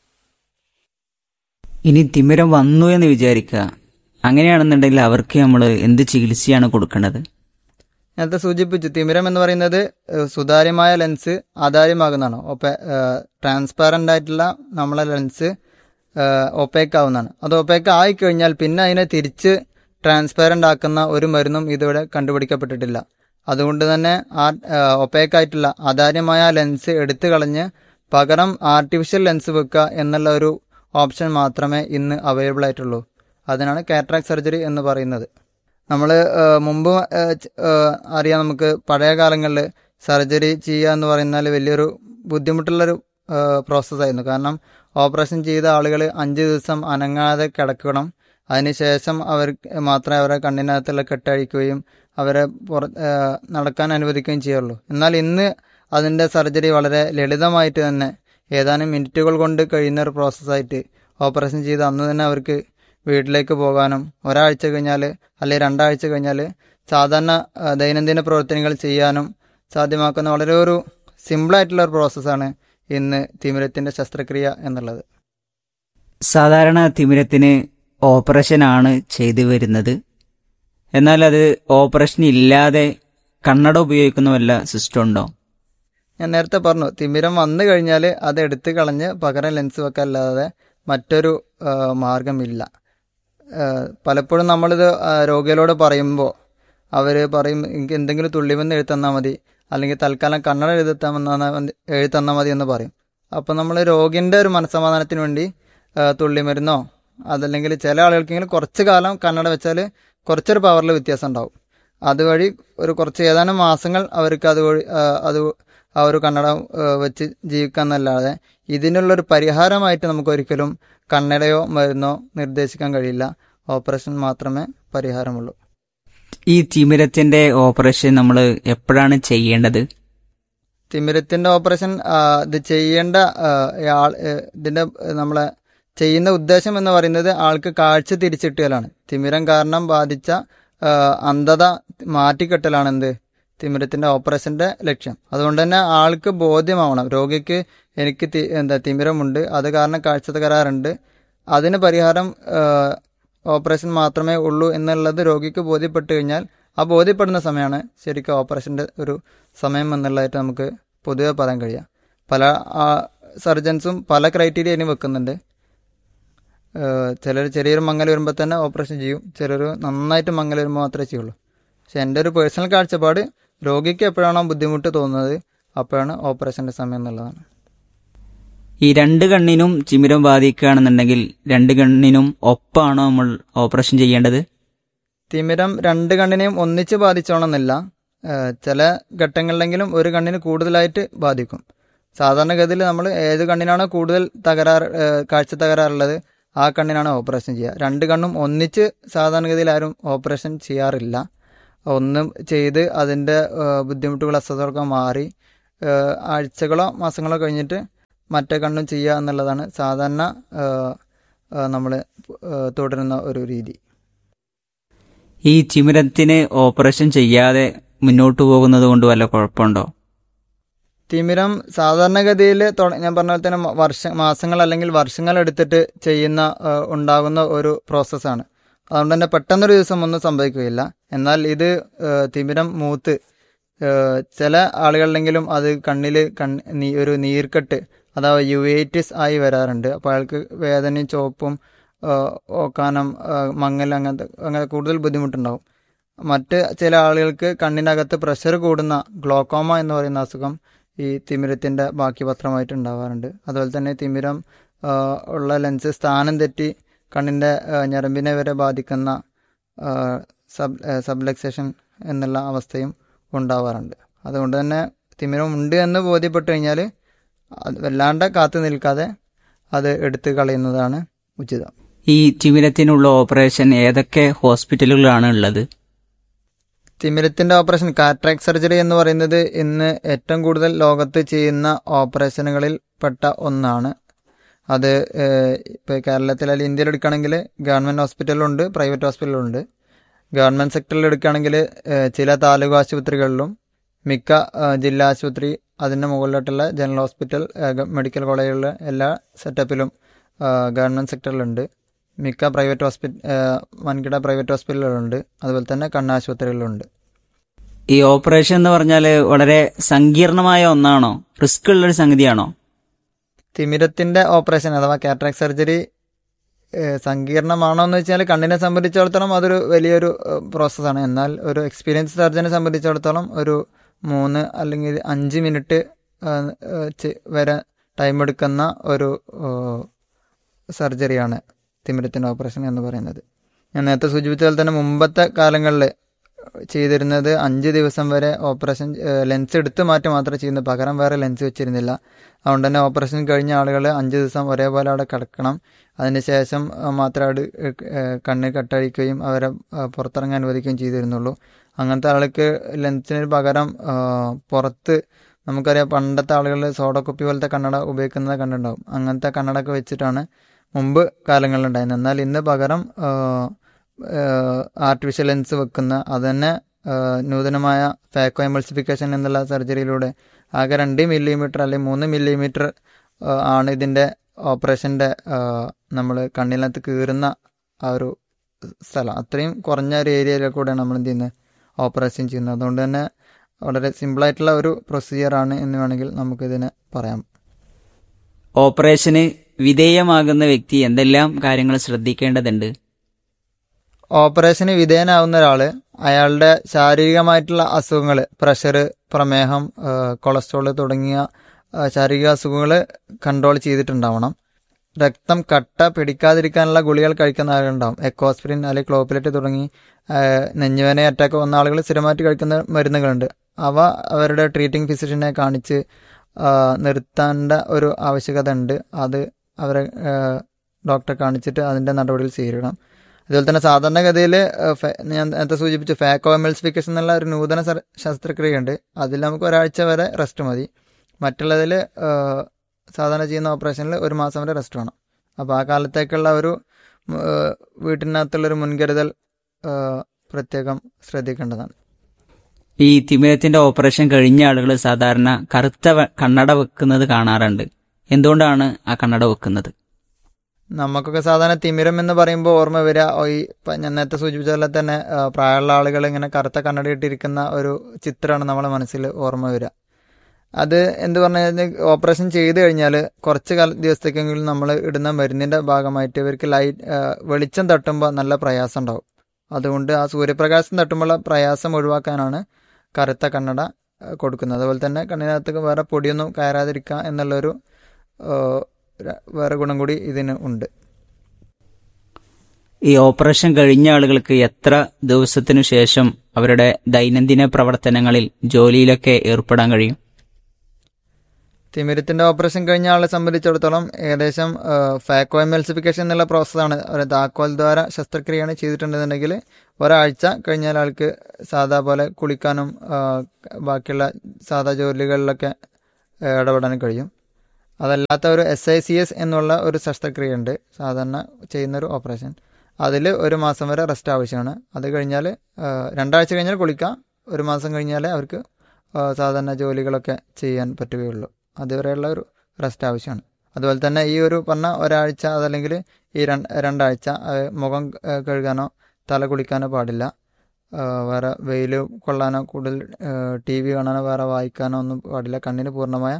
ഇനി തിമിരം വന്നു എന്ന് വിചാരിക്കുക, അങ്ങനെയാണെന്നുണ്ടെങ്കിൽ അവർക്ക് നമ്മൾ എന്ത് ചികിത്സയാണ് കൊടുക്കേണ്ടത്? നേരത്തെ സൂചിപ്പിച്ചു, തിമിരം എന്ന് പറയുന്നത് സുതാര്യമായ ലെൻസ് ആധാര്യമാകുന്നതാണ്. ഒപ്പേ ട്രാൻസ്പാരൻ്റ് ആയിട്ടുള്ള നമ്മളെ ലെൻസ് ഒപ്പേക്ക് ആവുന്നതാണ്. അത് ഒപ്പേക്ക് ആയിക്കഴിഞ്ഞാൽ പിന്നെ അതിനെ തിരിച്ച് ട്രാൻസ്പാരൻ്റ് ആക്കുന്ന ഒരു മരുന്നും ഇതുവരെ കണ്ടുപിടിക്കപ്പെട്ടിട്ടില്ല. അതുകൊണ്ട് തന്നെ ആ ഒപ്പേക്കായിട്ടുള്ള ആധാര്യമായ ലെൻസ് എടുത്തു കളഞ്ഞ് പകരം ആർട്ടിഫിഷ്യൽ ലെൻസ് വെക്കുക എന്നുള്ള ഒരു ഓപ്ഷൻ മാത്രമേ ഇന്ന് അവൈലബിൾ ആയിട്ടുള്ളൂ. അതിനാണ് കാറ്ററാക്ട് സർജറി എന്ന് പറയുന്നത്. നമ്മൾ മുമ്പ് അറിയാം, നമുക്ക് പഴയ കാലങ്ങളിൽ സർജറി ചെയ്യുക എന്ന് പറയുന്നാൽ വലിയൊരു ബുദ്ധിമുട്ടുള്ളൊരു പ്രോസസ്സായിരുന്നു. കാരണം ഓപ്പറേഷൻ ചെയ്ത ആളുകൾ അഞ്ച് ദിവസം അനങ്ങാതെ കിടക്കണം. അതിനുശേഷം അവർ മാത്രമേ അവരുടെ കണ്ണിനകത്തുള്ള കെട്ടഴിക്കുകയും അവരെ പുറ നടക്കാൻ അനുവദിക്കുകയും ചെയ്യുള്ളൂ. എന്നാൽ ഇന്ന് അതിൻ്റെ സർജറി വളരെ ലളിതമായിട്ട് തന്നെ ഏതാനും മിനിറ്റുകൾ കൊണ്ട് കഴിയുന്ന ഒരു പ്രോസസ്സായിട്ട് ഓപ്പറേഷൻ ചെയ്ത് അന്ന് തന്നെ അവർക്ക് വീട്ടിലേക്ക് പോകാനും ഒരാഴ്ച കഴിഞ്ഞാൽ അല്ലെങ്കിൽ രണ്ടാഴ്ച കഴിഞ്ഞാൽ സാധാരണ ദൈനംദിന പ്രവർത്തനങ്ങൾ ചെയ്യാനും സാധ്യമാക്കുന്ന വളരെ ഒരു സിമ്പിളായിട്ടുള്ള ഒരു പ്രോസസ്സാണ് ഇന്ന് തിമിരത്തിൻ്റെ ശസ്ത്രക്രിയ എന്നുള്ളത്. സാധാരണ തിമിരത്തിന് ഓപ്പറേഷനാണ് ചെയ്തു വരുന്നത്. എന്നാൽ അത് ഓപ്പറേഷൻ ഇല്ലാതെ കണ്ണട ഉപയോഗിക്കുന്ന വല്ല സിസ്റ്റം ഉണ്ടോ? ഞാൻ നേരത്തെ പറഞ്ഞു, തിമിരം വന്നു കഴിഞ്ഞാൽ അത് എടുത്ത് കളഞ്ഞ് പകരം ലെൻസ് വെക്കല്ലാതെ മറ്റൊരു മാർഗമില്ല. പലപ്പോഴും നമ്മളിത് രോഗികളോട് പറയുമ്പോൾ അവർ പറയും എനിക്ക് എന്തെങ്കിലും തുള്ളിമെന്ന് എഴുത്തന്നാൽ മതി, അല്ലെങ്കിൽ തൽക്കാലം കണ്ണട എഴുതത്താമെന്ന എഴുത്തന്നാൽ മതി എന്ന് പറയും. അപ്പോൾ നമ്മൾ രോഗിൻ്റെ ഒരു മനസ്സമാധാനത്തിന് വേണ്ടി തുള്ളിമരുന്നോ അതല്ലെങ്കിൽ ചില ആളുകൾക്കെങ്കിലും കുറച്ച് കാലം കണ്ണട വെച്ചാൽ കുറച്ചൊരു പവറിൽ വ്യത്യാസം ഉണ്ടാവും. അതുവഴി ഒരു കുറച്ച് ഏതാനും മാസങ്ങൾ അവർക്ക് അതുവഴി അത് ആ ഒരു കണ്ണട വെച്ച് ജീവിക്കാമെന്നല്ലാതെ ഇതിനുള്ളൊരു പരിഹാരമായിട്ട് നമുക്കൊരിക്കലും കണ്ണടയോ മരുന്നോ നിർദ്ദേശിക്കാൻ കഴിയില്ല. ഓപ്പറേഷൻ മാത്രമേ പരിഹാരമുള്ളൂ. ഈ തിമിരത്തിന്റെ ഓപ്പറേഷൻ നമ്മൾ എപ്പോഴാണ് ചെയ്യേണ്ടത്? തിമിരത്തിന്റെ ഓപ്പറേഷൻ ഇത് ചെയ്യേണ്ട ആൾ ഇതിന്റെ നമ്മളെ ചെയ്യുന്ന ഉദ്ദേശം എന്ന് പറയുന്നത് ആൾക്ക് കാഴ്ച തിരിച്ചിട്ടലാണ്. തിമിരം കാരണം ബാധിച്ച അന്ധത മാറ്റിക്കെട്ടലാണ് എന്ത് തിമിരത്തിന്റെ ഓപ്പറേഷന്റെ ലക്ഷ്യം. അതുകൊണ്ട് തന്നെ ആൾക്ക് ബോധ്യമാവണം, രോഗിക്ക് എനിക്ക് എന്താ തിമിരമുണ്ട്, അത് കാരണം കാഴ്ച തകരാറുണ്ട്, അതിന് പരിഹാരം ഓപ്പറേഷൻ മാത്രമേ ഉള്ളൂ എന്നുള്ളത് രോഗിക്ക് ബോധ്യപ്പെട്ട് കഴിഞ്ഞാൽ ആ ബോധ്യപ്പെടുന്ന സമയമാണ് ശരിക്കും ഓപ്പറേഷൻ്റെ ഒരു സമയം എന്നുള്ളതായിട്ട് നമുക്ക് പൊതുവെ പറയാൻ കഴിയുക. പല സർജൻസും പല ക്രൈറ്റീരിയ ഇനി വെക്കുന്നുണ്ട്. ചിലർ ചെറിയൊരു മങ്ങൽ വരുമ്പോൾ തന്നെ ഓപ്പറേഷൻ ചെയ്യും, ചിലർ നന്നായിട്ട് മങ്ങൽ വരുമ്പോൾ മാത്രമേ ചെയ്യുള്ളൂ. പക്ഷെ എൻ്റെ ഒരു പേഴ്സണൽ കാഴ്ചപ്പാട് രോഗിക്ക് എപ്പോഴാണോ ബുദ്ധിമുട്ട് തോന്നുന്നത് അപ്പോഴാണ് ഓപ്പറേഷൻ്റെ സമയം എന്നുള്ളതാണ്. ഈ രണ്ട് കണ്ണിനും തിമിരം ബാധിക്കുകയാണെന്നുണ്ടെങ്കിൽ രണ്ട് കണ്ണിനും ഒപ്പാണോ നമ്മൾ ഓപ്പറേഷൻ ചെയ്യേണ്ടത്? തിമിരം രണ്ട് കണ്ണിനെയും ഒന്നിച്ച് ബാധിച്ചോണമെന്നില്ല. ചില ഘട്ടങ്ങളിലെങ്കിലും ഒരു കണ്ണിന് കൂടുതലായിട്ട് ബാധിക്കും. സാധാരണഗതിയിൽ നമ്മൾ ഏത് കണ്ണിനാണോ കൂടുതൽ തകരാറ് കാഴ്ച തകരാറുള്ളത് ആ കണ്ണിനാണ് ഓപ്പറേഷൻ ചെയ്യുക. രണ്ട് കണ്ണും ഒന്നിച്ച് സാധാരണഗതിയിൽ ആരും ഓപ്പറേഷൻ ചെയ്യാറില്ല. ഒന്നും ചെയ്ത് അതിൻ്റെ ബുദ്ധിമുട്ടുകൾ അസ്വസ്ഥതകളൊക്കെ മാറി ആഴ്ചകളോ മാസങ്ങളോ കഴിഞ്ഞിട്ട് മറ്റേ കണ്ണും ചെയ്യുക എന്നുള്ളതാണ് സാധാരണ നമ്മൾ തുടരുന്ന ഒരു രീതി. ഈ തിമിരത്തിന് ഓപ്പറേഷൻ ചെയ്യാതെ മുന്നോട്ട് പോകുന്നത് കൊണ്ട് വല്ല കുഴപ്പമുണ്ടോ? തിമിരം സാധാരണഗതിയിൽ ഞാൻ പറഞ്ഞ പോലെ തന്നെ വർഷ മാസങ്ങൾ അല്ലെങ്കിൽ വർഷങ്ങൾ എടുത്തിട്ട് ചെയ്യുന്ന ഉണ്ടാകുന്ന ഒരു പ്രോസസ്സാണ്. അതുകൊണ്ട് തന്നെ പെട്ടെന്നൊരു ദിവസം ഒന്നും സംഭവിക്കുകയില്ല. എന്നാൽ ഇത് തിമിരം മൂത്ത് ചില ആളുകളിലെങ്കിലും അത് കണ്ണിൽ കണ്ണ് ഒരു നീർക്കെട്ട് അഥവാ യുവേറ്റിസ് ആയി വരാറുണ്ട്. അപ്പോൾ അയാൾക്ക് വേദനയും ചുവപ്പും ഓക്കാനം മങ്ങൽ അങ്ങനത്തെ അങ്ങനെ കൂടുതൽ ബുദ്ധിമുട്ടുണ്ടാവും. മറ്റ് ചില ആളുകൾക്ക് കണ്ണിനകത്ത് പ്രഷർ കൂടുന്ന ഗ്ലോക്കോമ എന്ന് പറയുന്ന അസുഖം ഈ തിമിരത്തിൻ്റെ ബാക്കി പത്രമായിട്ട് ഉണ്ടാവാറുണ്ട്. അതുപോലെ തന്നെ തിമിരം ഉള്ള ലെൻസ് സ്ഥാനം തെറ്റി കണ്ണിൻ്റെ ഞരമ്പിനെ വരെ ബാധിക്കുന്ന സബ് സബ്ലക്സേഷൻ എന്നുള്ള അവസ്ഥയും ഉണ്ടാവാറുണ്ട്. അതുകൊണ്ട് തന്നെ തിമിരം ഉണ്ട് എന്ന് ബോധ്യപ്പെട്ട് കഴിഞ്ഞാൽ വല്ലാണ്ട് കാത്തു നിൽക്കാതെ അത് എടുത്തു കളയുന്നതാണ് ഉചിതം. ഈ തിമിരത്തിനുള്ള ഓപ്പറേഷൻ ഏതൊക്കെ ഹോസ്പിറ്റലുകളാണ് ഉള്ളത്? തിമിരത്തിൻ്റെ ഓപ്പറേഷൻ കാറ്ററാക്ട് സർജറി എന്ന് പറയുന്നത് ഇന്ന് ഏറ്റവും കൂടുതൽ ലോകത്ത് ചെയ്യുന്ന ഓപ്പറേഷനുകളിൽ പെട്ട ഒന്നാണ്. അത് ഇപ്പോൾ കേരളത്തിൽ അല്ലെങ്കിൽ ഇന്ത്യയിൽ എടുക്കുകയാണെങ്കിൽ ഗവൺമെൻറ് ഹോസ്പിറ്റലുണ്ട്, പ്രൈവറ്റ് ഹോസ്പിറ്റലുണ്ട്. ഗവൺമെൻറ് സെക്ടറിൽ എടുക്കുകയാണെങ്കിൽ ചില താലൂക്ക് ആശുപത്രികളിലും മിക്ക ജില്ലാ ആശുപത്രി അതിൻ്റെ മുകളിലോട്ടുള്ള ജനറൽ ഹോസ്പിറ്റൽ മെഡിക്കൽ കോളേജുകളിലെ എല്ലാ സെറ്റപ്പിലും ഗവൺമെൻറ് സെക്ടറിലുണ്ട്. മിക്ക പ്രൈവറ്റ് ഹോസ്പിറ്റൽ വൻകിട പ്രൈവറ്റ് ഹോസ്പിറ്റലുകളുണ്ട്. അതുപോലെ തന്നെ കണ്ണാശുപത്രികളിലുണ്ട്. ഈ ഓപ്പറേഷൻ എന്ന് പറഞ്ഞാൽ വളരെ സങ്കീർണമായ ഒന്നാണോ, റിസ്ക് ഉള്ളൊരു സംഗതിയാണോ? തിമിരത്തിൻ്റെ ഓപ്പറേഷൻ അഥവാ കാറ്ററാക്ട് സർജറി സങ്കീർണമാണോ എന്ന് വെച്ചാൽ കണ്ണിനെ സംബന്ധിച്ചിടത്തോളം അതൊരു വലിയൊരു പ്രോസസ്സാണ്. എന്നാൽ ഒരു എക്സ്പീരിയൻസ് സർജനെ സംബന്ധിച്ചിടത്തോളം ഒരു മൂന്ന് അല്ലെങ്കിൽ അഞ്ച് മിനിറ്റ് വരെ ടൈം എടുക്കുന്ന ഒരു സർജറിയാണ് തിമിരത്തിൻ്റെ ഓപ്പറേഷൻ എന്ന് പറയുന്നത്. ഞാൻ നേരത്തെ സൂചിപ്പിച്ച പോലെ തന്നെ മുമ്പത്തെ കാലങ്ങളിൽ ചെയ്തിരുന്നത് അഞ്ച് ദിവസം വരെ ഓപ്പറേഷൻ ലെൻസ് എടുത്ത് മാറ്റി മാത്രമേ ചെയ്യുന്നത്, പകരം വേറെ ലെൻസ് വെച്ചിരുന്നില്ല. അതുകൊണ്ട് തന്നെ ഓപ്പറേഷൻ കഴിഞ്ഞ ആളുകൾ അഞ്ച് ദിവസം ഒരേപോലെ അവിടെ കിടക്കണം. അതിന് ശേഷം മാത്രമേ അവിടെ കണ്ണ് കെട്ടഴിക്കുകയും അവരെ പുറത്തിറങ്ങാൻ അനുവദിക്കുകയും ചെയ്തിരുന്നുള്ളൂ. അങ്ങനത്തെ ആൾക്ക് ലെൻസിന് പകരം പുറത്ത് നമുക്കറിയാം പണ്ടത്തെ ആളുകൾ സോഡ കുപ്പി പോലത്തെ കണ്ണട ഉപയോഗിക്കുന്നത് കണ്ടിട്ടുണ്ടാവും. അങ്ങനത്തെ കണ്ണടയൊക്കെ വെച്ചിട്ടാണ് മുമ്പ് കാലങ്ങളിലുണ്ടായിരുന്നത്. എന്നാൽ ഇന്ന് പകരം ആർട്ടിഫിഷ്യൽ ലെൻസ് വെക്കുന്ന അത് തന്നെ നൂതനമായ ഫാക്കോ എമൾസിഫിക്കേഷൻ എന്നുള്ള സർജറിയിലൂടെ ആകെ രണ്ട് മില്ലിമീറ്റർ അല്ലെങ്കിൽ മൂന്ന് മില്ലിമീറ്റർ ആണ് ഇതിൻ്റെ ഓപ്പറേഷൻ്റെ നമ്മൾ കണ്ണിനകത്ത് കീറുന്ന ആ ഒരു സ്ഥലം. അത്രയും കുറഞ്ഞ ഒരു ഏരിയയിലെ കൂടെയാണ് നമ്മൾ എന്ത് ചെയ്യുന്നത് ഓപ്പറേഷൻ ചെയ്യുന്നത്. അതുകൊണ്ട് തന്നെ വളരെ സിമ്പിളായിട്ടുള്ള ഒരു പ്രൊസീജിയറാണ് എന്ന് വേണമെങ്കിൽ നമുക്കിതിനെ പറയാം. ഓപ്പറേഷന് വിധേയമാകുന്ന വ്യക്തി എന്തെല്ലാം കാര്യങ്ങൾ ശ്രദ്ധിക്കേണ്ടതുണ്ട്? ഓപ്പറേഷന് വിധേയനാവുന്ന ഒരാൾ അയാളുടെ ശാരീരികമായിട്ടുള്ള അസുഖങ്ങൾ, പ്രഷർ, പ്രമേഹം, കൊളസ്ട്രോൾ തുടങ്ങിയ ശാരീരിക അസുഖങ്ങൾ കൺട്രോൾ ചെയ്തിട്ടുണ്ടാവണം. രക്തം കട്ട പിടിക്കാതിരിക്കാനുള്ള ഗുളികൾ കഴിക്കുന്ന ആളുകളുണ്ടാവും. എക്കോസ്പ്രിൻ അല്ലെങ്കിൽ ക്ലോപ്പിലെറ്റ് തുടങ്ങി നെഞ്ഞുവേന അറ്റാക്ക് വന്ന ആളുകൾ സ്ഥിരമായിട്ട് കഴിക്കുന്ന മരുന്നുകളുണ്ട്. അവ അവരുടെ ട്രീറ്റിംഗ് ഫിസിഷ്യനെ കാണിച്ച് നിർത്തേണ്ട ഒരു ആവശ്യകത ഉണ്ട്. അത് അവരെ ഡോക്ടറെ കാണിച്ചിട്ട് അതിൻ്റെ നടപടികൾ സ്വീകരിക്കണം. അതുപോലെ തന്നെ സാധാരണഗതിയിൽ ഞാൻ നേരത്തെ സൂചിപ്പിച്ചു ഫാക്കോ എമൾസിഫിക്കേഷൻ എന്നുള്ള ഒരു നൂതന ശസ്ത്രക്രിയയുണ്ട്. അതിൽ നമുക്ക് ഒരാഴ്ച വരെ റെസ്റ്റ് മതി. മറ്റുള്ളതിൽ സാധാരണ ചെയ്യുന്ന ഓപ്പറേഷനിൽ ഒരു മാസം വരെ റെസ്റ്റ് വേണം. അപ്പോൾ ആ കാലത്തേക്കുള്ള ഒരു വീട്ടിനകത്തുള്ളൊരു മുൻകരുതൽ പ്രത്യേകം ശ്രദ്ധിക്കേണ്ടതാണ്. ഈ തിമിരത്തിന്റെ ഓപ്പറേഷൻ കഴിഞ്ഞ ആളുകൾ സാധാരണ കറുത്ത കണ്ണട വെക്കുന്നത് കാണാറുണ്ട്. എന്തുകൊണ്ടാണ് ആ കണ്ണട വെക്കുന്നത്? നമുക്കൊക്കെ സാധാരണ തിമിരം എന്ന് പറയുമ്പോൾ ഓർമ്മ വരിക ഈ ഞാൻ നേരത്തെ സൂചിപ്പിച്ച പോലെ തന്നെ പ്രായമുള്ള ആളുകൾ ഇങ്ങനെ കറുത്ത കണ്ണട ഇട്ടിരിക്കുന്ന ഒരു ചിത്രമാണ് നമ്മളെ മനസ്സിൽ ഓർമ്മ വരിക. അത് എന്ത് പറഞ്ഞു കഴിഞ്ഞാൽ ഓപ്പറേഷൻ ചെയ്ത് കഴിഞ്ഞാൽ കുറച്ച് കാല ദിവസത്തേക്കെങ്കിലും നമ്മൾ ഇടുന്ന മരുന്നിൻ്റെ ഭാഗമായിട്ട് ഇവർക്ക് ലൈറ്റ് വെളിച്ചം തട്ടുമ്പോൾ നല്ല പ്രയാസം ഉണ്ടാവും. അതുകൊണ്ട് ആ സൂര്യപ്രകാശം തട്ടുമ്പോഴുള്ള പ്രയാസം ഒഴിവാക്കാനാണ് കറുത്ത കണ്ണട കൊടുക്കുന്നത്. അതുപോലെ തന്നെ കണ്ണിനകത്തേക്ക് വേറെ പൊടിയൊന്നും കയറാതിരിക്കുക എന്നുള്ളൊരു വേറെ ഗുണം കൂടി ഇതിന് ഉണ്ട്. ഈ ഓപ്പറേഷൻ കഴിഞ്ഞ ആളുകൾക്ക് എത്ര ദിവസത്തിനു ശേഷം അവരുടെ ദൈനംദിന പ്രവർത്തനങ്ങളിൽ ജോലിയിലൊക്കെ ഏർപ്പെടാൻ കഴിയും? തിമിരത്തിൻ്റെ ഓപ്പറേഷൻ കഴിഞ്ഞ ആളെ സംബന്ധിച്ചിടത്തോളം ഏകദേശം ഫാക്കോ എമൾസിഫിക്കേഷൻ എന്നുള്ള പ്രോസസ്സാണ്. ഒരു താക്കോൽ ദ്വാര ശസ്ത്രക്രിയയാണ് ചെയ്തിട്ടുണ്ടെന്നുണ്ടെങ്കിൽ ഒരാഴ്ച കഴിഞ്ഞാൽ ആൾക്ക് സാധാ പോലെ കുളിക്കാനും ബാക്കിയുള്ള സാധാ ജോലികളിലൊക്കെ ഇടപെടാനും കഴിയും. അതല്ലാത്ത ഒരു എസ് ഐ സി എസ് എന്നുള്ള ഒരു ശസ്ത്രക്രിയ ഉണ്ട്, സാധാരണ ചെയ്യുന്നൊരു ഓപ്പറേഷൻ. അതിൽ ഒരു മാസം വരെ റെസ്റ്റ് ആവശ്യമാണ്. അത് കഴിഞ്ഞാൽ രണ്ടാഴ്ച കഴിഞ്ഞാൽ കുളിക്കാം, ഒരു മാസം കഴിഞ്ഞാൽ അവർക്ക് സാധാരണ ജോലികളൊക്കെ ചെയ്യാൻ പറ്റുകയുള്ളൂ. അതുവരെയുള്ള ഒരു റെസ്റ്റ് ആവശ്യമാണ്. അതുപോലെ തന്നെ ഈ ഒരു പറഞ്ഞ ഒരാഴ്ച അതല്ലെങ്കിൽ ഈ രണ്ടാഴ്ച മുഖം കഴുകാനോ തല കുളിക്കാനോ പാടില്ല. വേറെ വെയിൽ കൊള്ളാനോ കൂടുതൽ ടി വി കാണാനോ വേറെ വായിക്കാനോ ഒന്നും പാടില്ല. കണ്ണിന് പൂർണ്ണമായ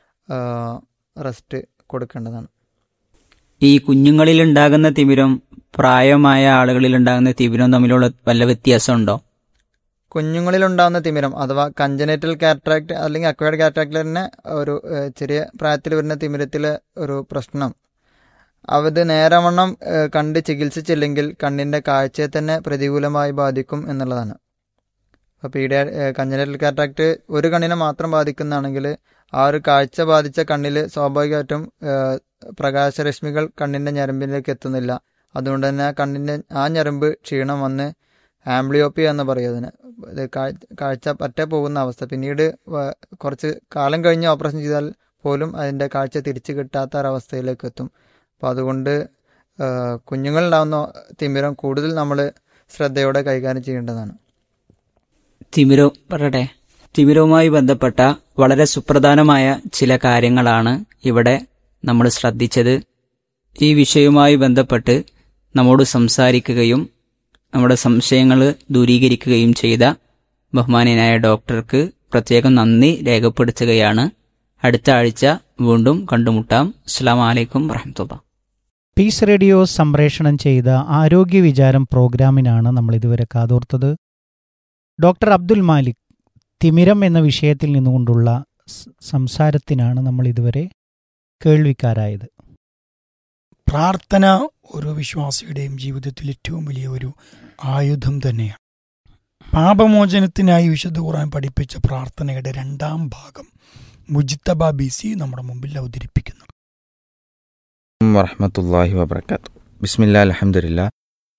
റെസ്റ്റ് കൊടുക്കേണ്ടതാണ്. ഈ കുഞ്ഞുങ്ങളിൽ ഉണ്ടാകുന്ന തിമിരം പ്രായമായ ആളുകളിൽ ഉണ്ടാകുന്ന തിമിരം തമ്മിലുള്ള വല്ല വ്യത്യാസമുണ്ടോ? കുഞ്ഞുങ്ങളിലുണ്ടാകുന്ന തിമിരം അഥവാ കഞ്ചനൈറ്റൽ കാറ്ററാക്ട് അല്ലെങ്കിൽ അക്വയർഡ് കാറ്ററാക്റ്റിൽ തന്നെ ഒരു ചെറിയ പ്രായത്തിൽ വരുന്ന തിമിരത്തിലെ ഒരു പ്രശ്നം, അത് നേരവണ്ണം കണ്ട് ചികിത്സിച്ചില്ലെങ്കിൽ കണ്ണിൻ്റെ കാഴ്ചയെ തന്നെ പ്രതികൂലമായി ബാധിക്കും എന്നുള്ളതാണ്. അപ്പോൾ പീഡിയ കഞ്ചനൈറ്റൽ കാറ്ററാക്ട് ഒരു കണ്ണിനെ മാത്രം ബാധിക്കുന്നതാണെങ്കിൽ ആ ഒരു കാഴ്ച ബാധിച്ച കണ്ണിൽ സ്വാഭാവികമായിട്ടും പ്രകാശരശ്മികൾ കണ്ണിൻ്റെ ഞരമ്പിലേക്ക് എത്തുന്നില്ല. അതുകൊണ്ട് തന്നെ ആ കണ്ണിൻ്റെ ആ ഞരമ്പ് ക്ഷീണം വന്ന് ആംബ്ലിയോപ്പിയ എന്ന് പറയും അതിന്, കാഴ്ച പറ്റേ പോകുന്ന അവസ്ഥ. പിന്നീട് കുറച്ച് കാലം കഴിഞ്ഞ് ഓപ്പറേഷൻ ചെയ്താൽ പോലും അതിൻ്റെ കാഴ്ച തിരിച്ചു കിട്ടാത്ത ഒരവസ്ഥയിലേക്ക് എത്തും. അപ്പോൾ അതുകൊണ്ട് കുഞ്ഞുങ്ങളുണ്ടാകുന്ന തിമിരം കൂടുതൽ നമ്മൾ ശ്രദ്ധയോടെ കൈകാര്യം ചെയ്യേണ്ടതാണ്. തിമിരം പറയട്ടെ തിമിരവുമായി ബന്ധപ്പെട്ട വളരെ സുപ്രധാനമായ ചില കാര്യങ്ങളാണ് ഇവിടെ നമ്മൾ ശ്രദ്ധിച്ചത്. ഈ വിഷയവുമായി ബന്ധപ്പെട്ട് നമ്മോട് സംസാരിക്കുകയും നമ്മുടെ സംശയങ്ങൾ ദൂരീകരിക്കുകയും ചെയ്ത ബഹുമാനീയനായ ഡോക്ടർക്ക് പ്രത്യേകം നന്ദി രേഖപ്പെടുത്തുകയാണ്. അടുത്ത ആഴ്ച വീണ്ടും കണ്ടുമുട്ടാം. അസ്സലാമു അലൈക്കും വറഹ്മത്തുള്ളാഹി. പീസ് റേഡിയോ സംപ്രേഷണം ചെയ്ത ആരോഗ്യ വിചാരം പ്രോഗ്രാമിനാണ് നമ്മൾ ഇതുവരെ കാതോർത്തത്. ഡോക്ടർ അബ്ദുൽ മാലിക് തിമിരം എന്ന വിഷയത്തിൽ നിന്നുകൊണ്ടുള്ള സംസാരത്തിനാണ് നമ്മൾ ഇതുവരെ കേൾവിക്കാരായത്. പ്രാർത്ഥന ഒരു വിശ്വാസിയുടെയും ജീവിതത്തിൽ ഏറ്റവും വലിയ ഒരു ആയുധം തന്നെയാണ്. പാപമോചനത്തിനായി വിശുദ്ധ ഖുർആൻ പഠിപ്പിച്ച പ്രാർത്ഥനയുടെ രണ്ടാം ഭാഗം മുജ്തബ ബി സി നമ്മുടെ മുമ്പിൽ അവതരിപ്പിക്കുന്നു. വറഹ്മത്തുള്ളാഹി വബറകാതുഹു. ബിസ്മില്ലാഹിൽ അൽഹംദുലില്ലാഹ്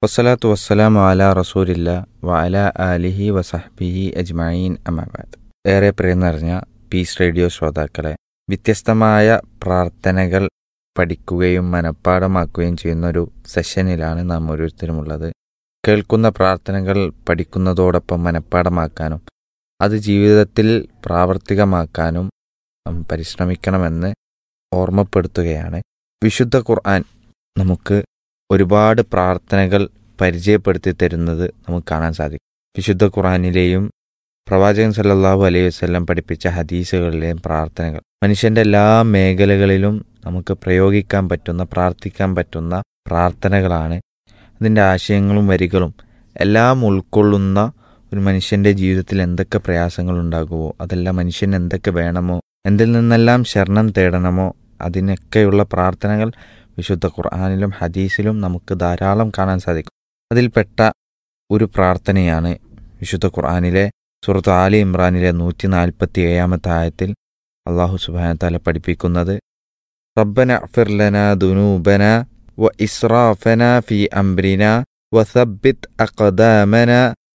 വസ്സലാത്തു വസ്സലാമു അലാ റസൂലില്ല വ അലാ ആലിഹി വസഹ്ബിഹി അജ്മഈൻ അമ്മാ ബഅദ്. ഏറെ പ്രിയം നിറഞ്ഞ പീസ് റേഡിയോ ശ്രോതാക്കളെ, വ്യത്യസ്തമായ പ്രാർത്ഥനകൾ പഠിക്കുകയും മനഃപ്പാഠമാക്കുകയും ചെയ്യുന്നൊരു സെഷനിലാണ് നാം ഓരോരുത്തരുമുള്ളത്. കേൾക്കുന്ന പ്രാർത്ഥനകൾ പഠിക്കുന്നതോടൊപ്പം മനഃപ്പാഠമാക്കാനും അത് ജീവിതത്തിൽ പ്രാവർത്തികമാക്കാനും പരിശ്രമിക്കണമെന്ന് ഓർമ്മപ്പെടുത്തുകയാണ്. വിശുദ്ധ ഖുർആൻ നമുക്ക് ഒരുപാട് പ്രാർത്ഥനകൾ പരിചയപ്പെടുത്തി തരുന്നത് നമുക്ക് കാണാൻ സാധിക്കും. വിശുദ്ധ ഖുർആനിലെയും പ്രവാചകൻ സല്ലല്ലാഹു അലൈഹി വസല്ലം പഠിപ്പിച്ച ഹദീസുകളിലെയും പ്രാർത്ഥനകൾ മനുഷ്യൻ്റെ എല്ലാ മേഖലകളിലും നമുക്ക് പ്രയോഗിക്കാൻ പറ്റുന്ന, പ്രാർത്ഥിക്കാൻ പറ്റുന്ന പ്രാർത്ഥനകളാണ്. അതിൻ്റെ ആശയങ്ങളും വരികളും എല്ലാം ഉൾക്കൊള്ളുന്ന ഒരു മനുഷ്യൻ്റെ ജീവിതത്തിൽ എന്തൊക്കെ പ്രയാസങ്ങളുണ്ടാകുമോ, അതെല്ലാം മനുഷ്യന് എന്തൊക്കെ വേണമോ, എന്തിൽ നിന്നെല്ലാം ശരണം തേടണമോ, അതിനൊക്കെയുള്ള പ്രാർത്ഥനകൾ വിശുദ്ധ ഖുർആനിലും ഹദീസിലും നമുക്ക് ധാരാളം കാണാൻ സാധിക്കും. അതിൽപ്പെട്ട ഒരു പ്രാർത്ഥനയാണ് വിശുദ്ധ ഖുർആനിലെ സൂറത്ത് ആലി ഇമ്രാനിലെ നൂറ്റി നാൽപ്പത്തി ഏഴാമത്തെ ആയത്തിൽ അള്ളാഹു സുബ്ഹാനഹു വ തആല പഠിപ്പിക്കുന്നത്, റബ്ബന അഗ്ഫിർ ലനാ ദുനൂബന വ ഇസ്റാഫന ഫീ അംരിന വസബ്ബിത് അഖ്ദാമന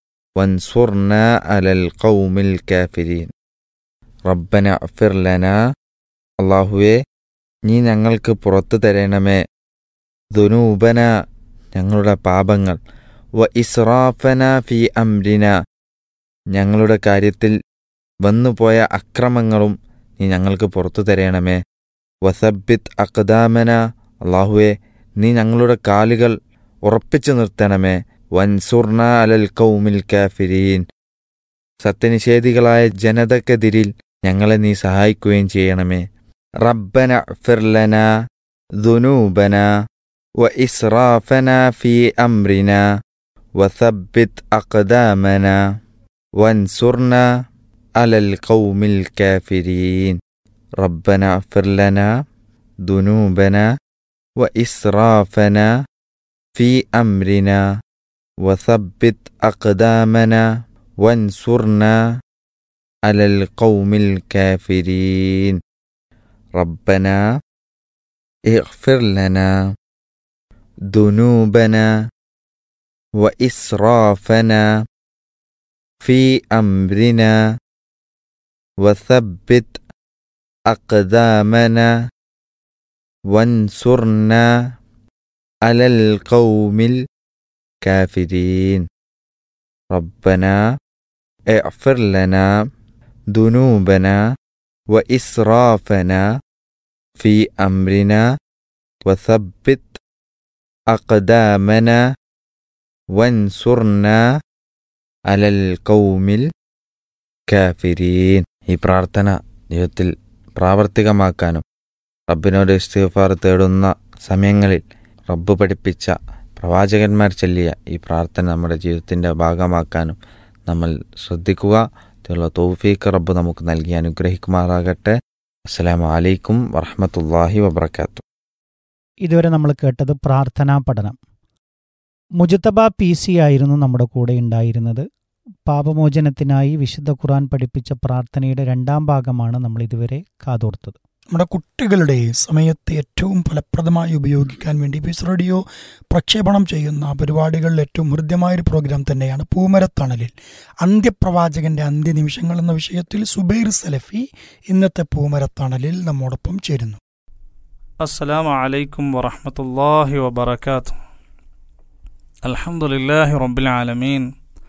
വൻസുർന അലൽ ഖൗമിൽ കാഫിരീൻ. റബ്ബന അഗ്ഫിർ ലനാ, അള്ളാഹുവേ നീ ഞങ്ങൾക്ക് പുറത്തു തരണമേ, ദുനൂബന ഞങ്ങളുടെ പാപങ്ങൾ, വ ഇസ്റാഫന ഫീ അംരിന ഞങ്ങളുടെ കാര്യത്തിൽ വന്നുപോയ അക്രമങ്ങളും നീ ഞങ്ങൾക്ക് പുറത്തു തരണമേ, വസബ്ബിത് അഖ്ദാമന അള്ളാഹുവേ നീ ഞങ്ങളുടെ കാലുകൾ ഉറപ്പിച്ചു നിർത്തണമേ, വൻസുർന അലൽ ഖൗമിൽ കാഫിരീൻ സത്യനിഷേധികളായ ജനതക്കെതിരിൽ ഞങ്ങളെ നീ സഹായിക്കുകയും ചെയ്യണമേ. റബ്ബന അഗ്ഫിർ ലനാ ദുനൂബന വ ഇസ്റാഫന ഫീ അംരിന വസബ്ബിത് അഖ്ദാമന വൻസുർന അലൽ ഖൗമിൽ കാഫിരീൻ. റബ്ബന അഗ്ഫിർ ലനാ ദുനൂബന വ ഇസ്റാഫന ഫീ അംരിന വസബ്ബിത് അഖ്ദാമന വൻസുർന അലൽ ഖൗമിൽ കാഫിരീൻ. റബ്ബന ഇഗ്ഫിർ ലനാ ദുനൂബന വ ഇസ്റാഫന ഫീ അംരിന വസബ്ബിത് അഖ്ദാമന വൻസുർന അലൽ ഖൗമിൽ കാഫിരീൻ. റബ്ബന ഇഗ്ഫിർ ലനാ ദുനൂബന വ ഇസ്റാഫന ഫീ അംരിന വസബ്ബിത് അഖ്ദാമന വൻസുർന അലൽ ഖൗമിൽ കാഫിരീൻ. ഈ പ്രാർത്ഥന ജീവിതത്തിൽ പ്രാവർത്തികമാക്കാനും റബ്ബിനോട് ഇസ്തിഗ്ഫാർ തേടുന്ന സമയങ്ങളിൽ റബ്ബ് പഠിപ്പിച്ച പ്രവാചകന്മാർ ചൊല്ലിയ ഈ പ്രാർത്ഥന നമ്മുടെ ജീവിതത്തിൻ്റെ ഭാഗമാക്കാനും നമ്മൾ ശ്രദ്ധിക്കുക. ഇതിനുള്ള തൗഫീഖ് റബ്ബ് നമുക്ക് നൽകി അനുഗ്രഹിക്കുമാറാകട്ടെ. അസ്സലാമു അലൈക്കും വറഹ്മത്തുള്ളാഹി വബറകാതുഹു. ഇതുവരെ നമ്മൾ കേട്ടത് പ്രാർത്ഥനാ പഠനം. മുജ്തബ പി സി ആയിരുന്നു നമ്മുടെ കൂടെ ഉണ്ടായിരുന്നത്. പാപമോചനത്തിനായി വിശുദ്ധ ഖുർആൻ പഠിപ്പിച്ച പ്രാർത്ഥനയുടെ രണ്ടാം ഭാഗമാണ് നമ്മൾ ഇതുവരെ കാതോർത്തത്. നമ്മുടെ കുട്ടികളുടെ സമയത്ത് ഏറ്റവും ഫലപ്രദമായി ഉപയോഗിക്കാൻ വേണ്ടി പീസ് റേഡിയോ പ്രക്ഷേപണം ചെയ്യുന്ന പരിപാടികളിൽ ഏറ്റവും ഹൃദ്യമായൊരു പ്രോഗ്രാം തന്നെയാണ് പൂമരത്തണലിൽ. അന്ത്യപ്രവാചകന്റെ അന്ത്യനിമിഷങ്ങൾ എന്ന വിഷയത്തിൽ സുബൈർ സലഫി ഇന്നത്തെ പൂമരത്തണലിൽ നമ്മോടൊപ്പം ചേരുന്നു. അസ്സലാമു അലൈക്കും വറഹ്മത്തുള്ളാഹി വബറകാതുഹു. അൽഹംദുലില്ലാഹി റബ്ബിൽ ആലമീൻ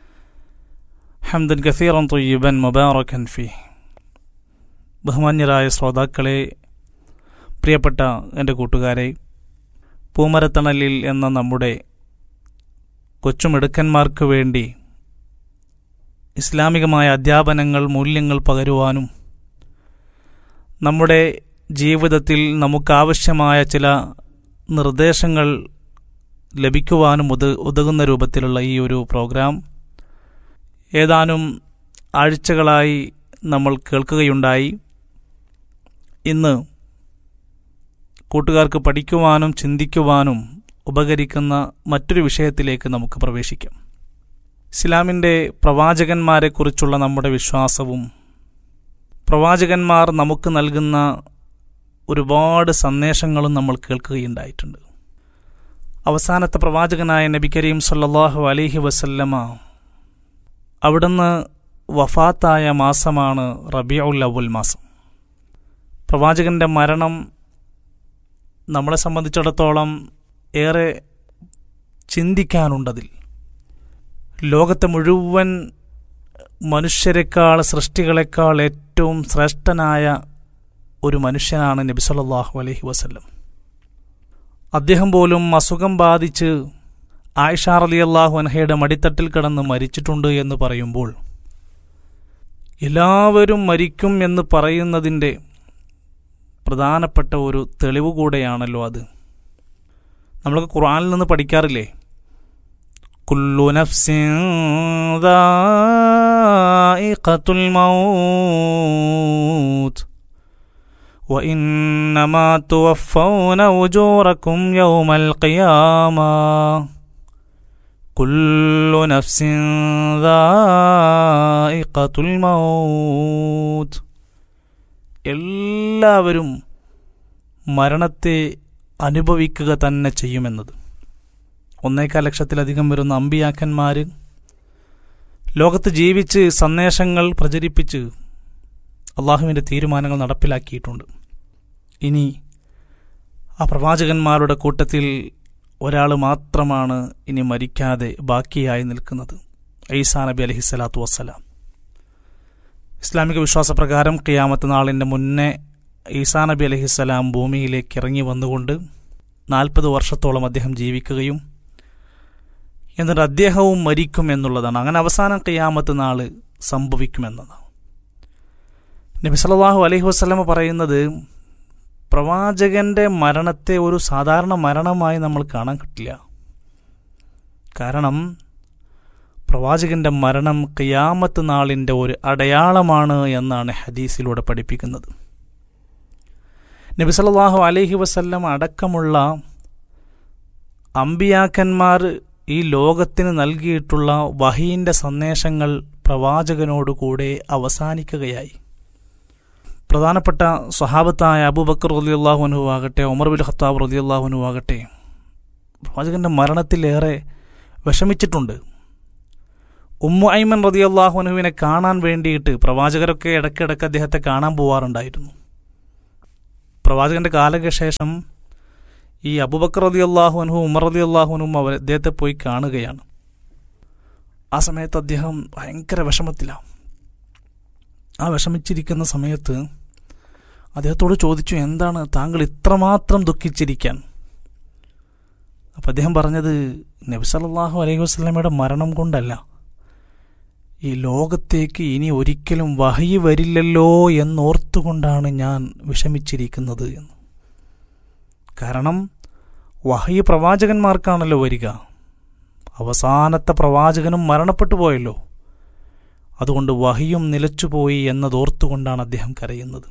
ഹംദൻ കസീറൻ ത്വയ്യിബൻ മുബാറകൻ ഫീഹ്. ബഹുമാന്യരായ ശ്രോതാക്കളെ, പ്രിയപ്പെട്ട എൻ്റെ കൂട്ടുകാരെ, പൂമരത്തണലിൽ എന്ന നമ്മുടെ കൊച്ചുമിടുക്കന്മാർക്ക് വേണ്ടി ഇസ്ലാമികമായ അധ്യാപനങ്ങൾ, മൂല്യങ്ങൾ പകരുവാനും നമ്മുടെ ജീവിതത്തിൽ നമുക്കാവശ്യമായ ചില നിർദ്ദേശങ്ങൾ ലഭിക്കുവാനും ഉത ഉതകുന്ന രൂപത്തിലുള്ള ഈ ഒരു പ്രോഗ്രാം ഏതാനും ആഴ്ചകളായി നമ്മൾ കേൾക്കുകയുണ്ടായി. ഇന്ന് കൂട്ടുകാർക്ക് പഠിക്കുവാനും ചിന്തിക്കുവാനും ഉപകരിക്കുന്ന മറ്റൊരു വിഷയത്തിലേക്ക് നമുക്ക് പ്രവേശിക്കാം. ഇസ്ലാമിൻ്റെ പ്രവാചകന്മാരെക്കുറിച്ചുള്ള നമ്മുടെ വിശ്വാസവും പ്രവാചകന്മാർ നമുക്ക് നൽകുന്ന ഒരുപാട് സന്ദേശങ്ങളും നമ്മൾ കേൾക്കുകയുണ്ടായിട്ടുണ്ട്. അവസാനത്തെ പ്രവാചകനായ നബി കരീം സല്ലല്ലാഹു അലൈഹി വസല്ലമ അവിടുന്ന് വഫാത്തായ മാസമാണ് റബീഉൽ അവ്വൽ മാസം. പ്രവാചകൻ്റെ മരണം നമ്മളെ സംബന്ധിച്ചിടത്തോളം ഏറെ ചിന്തിക്കാനുണ്ടതിൽ. ലോകത്തെ മുഴുവൻ മനുഷ്യരെക്കാൾ, സൃഷ്ടികളെക്കാൾ ഏറ്റവും ശ്രേഷ്ഠനായ ഒരു മനുഷ്യനാണ് നബി സല്ലല്ലാഹു അലൈഹി വസല്ലം. അദ്ദേഹം പോലും അസുഖം ബാധിച്ച് ആയിഷ റളിയല്ലാഹു അൻഹയുടെ മടിത്തട്ടിൽ കിടന്ന് മരിച്ചിട്ടുണ്ട് എന്ന് പറയുമ്പോൾ, എല്ലാവരും മരിക്കും എന്ന് പറയുന്നതിൻ്റെ പ്രധാനപ്പെട്ട ഒരു തെളിവ് കൂടെയാണല്ലോ അത്. നമ്മളൊക്കെ ഖുർആനിൽ നിന്ന് പഠിക്കാറില്ലേ, കുല്ലു നഫ്സിൻ ദാഇഖത്തുൽ മൗത്ത് വഇന്നമാ തുവഫൗന ഉജൂറകും യൗമൽ ഖിയാമ കുല്ലു നഫ്സിൻ ദാഇഖത്തുൽ മൗത്ത്. എല്ലാവരും മരണത്തെ അനുഭവിക്കുക തന്നെ ചെയ്യുമെന്നത്. ഒന്നേകാൽ ലക്ഷത്തിലധികം വരുന്ന അമ്പിയാക്കന്മാർ ലോകത്ത് ജീവിച്ച് സന്ദേശങ്ങൾ പ്രചരിപ്പിച്ച് അള്ളാഹുവിൻ്റെ തീരുമാനങ്ങൾ നടപ്പിലാക്കിയിട്ടുണ്ട്. ഇനി ആ പ്രവാചകന്മാരുടെ കൂട്ടത്തിൽ ഒരാൾ മാത്രമാണ് ഇനി മരിക്കാതെ ബാക്കിയായി നിൽക്കുന്നത്, ഈസാ നബി അലൈഹിസ്സലാത്തു വസ്സലാം. ഇസ്ലാമിക വിശ്വാസപ്രകാരം ഖിയാമത്ത് നാളിൻ്റെ മുന്നേ ഈസാ നബി അലൈഹിസ്സലാം ഭൂമിയിലേക്ക് ഇറങ്ങി വന്നുകൊണ്ട് നാൽപ്പത് വർഷത്തോളം അദ്ദേഹം ജീവിക്കുകയും എന്നിട്ട് അദ്ദേഹവും മരിക്കും എന്നുള്ളതാണ്. അങ്ങനെ അവസാനം ഖിയാമത്ത് നാൾ സംഭവിക്കുമെന്നതാണ്. നബി സല്ലല്ലാഹു അലൈഹി വസല്ലമ പറയുന്നത്, പ്രവാചകൻ്റെ മരണത്തെ ഒരു സാധാരണ മരണമായി നമ്മൾ കാണാൻ കിട്ടില്ല. കാരണം പ്രവാചകൻ്റെ മരണം ഖിയാമത്ത് നാളിൻ്റെ ഒരു അടയാളമാണ് എന്നാണ് ഹദീസിലൂടെ പഠിപ്പിക്കുന്നത്. നബി സല്ലല്ലാഹു അലൈഹി വസല്ലം അടക്കമുള്ള അമ്പിയാക്കന്മാർ ഈ ലോകത്തിന് നൽകിയിട്ടുള്ള വഹീൻ്റെ സന്ദേശങ്ങൾ പ്രവാചകനോടുകൂടെ അവസാനിക്കുകയായി. പ്രധാനപ്പെട്ട സ്വഹാബത്തായ അബൂബക്കർ റളിയല്ലാഹു അൻഹു ആകട്ടെ, ഉമർ ബിൻ ഖത്താബ് റളിയല്ലാഹു അൻഹു ആകട്ടെ, പ്രവാചകൻ്റെ മരണത്തിലേറെ വിഷമിച്ചിട്ടുണ്ട്. ഉമ്മു ഐമൻ റളിയല്ലാഹു അൻഹുവിനെ കാണാൻ വേണ്ടിയിട്ട് പ്രവാചകരൊക്കെ ഇടയ്ക്കിടയ്ക്ക് അദ്ദേഹത്തെ കാണാൻ പോവാറുണ്ടായിരുന്നു. പ്രവാചകൻ്റെ കാലശേഷം ഈ അബൂബക്കർ റളിയല്ലാഹു അൻഹു, ഉമർ റളിയല്ലാഹു അൻഹും അവർ അദ്ദേഹത്തെ പോയി കാണുകയാണ്. ആ സമയത്ത് അദ്ദേഹം ഭയങ്കര വിഷമത്തിലാണ്. ആ വിഷമിച്ചിരിക്കുന്ന സമയത്ത് അദ്ദേഹത്തോട് ചോദിച്ചു, എന്താണ് താങ്കൾ ഇത്രമാത്രം ദുഃഖിച്ചിരിക്കാൻ? അപ്പം അദ്ദേഹം പറഞ്ഞത്, നബി സല്ലല്ലാഹു അലൈഹി വസല്ലമയുടെ മരണം കൊണ്ടല്ല, ഈ ലോകത്തേക്ക് ഇനി ഒരിക്കലും വഹയി വരില്ലല്ലോ എന്നോർത്തുകൊണ്ടാണ് ഞാൻ വിഷമിച്ചിരിക്കുന്നത് എന്ന്. കാരണം വഹയി പ്രവാചകന്മാർക്കാണല്ലോ വരിക. അവസാനത്തെ പ്രവാചകനും മരണപ്പെട്ടു പോയല്ലോ. അതുകൊണ്ട് വഹിയും നിലച്ചുപോയി എന്നതോർത്തുകൊണ്ടാണ് അദ്ദേഹം കരയുന്നത്.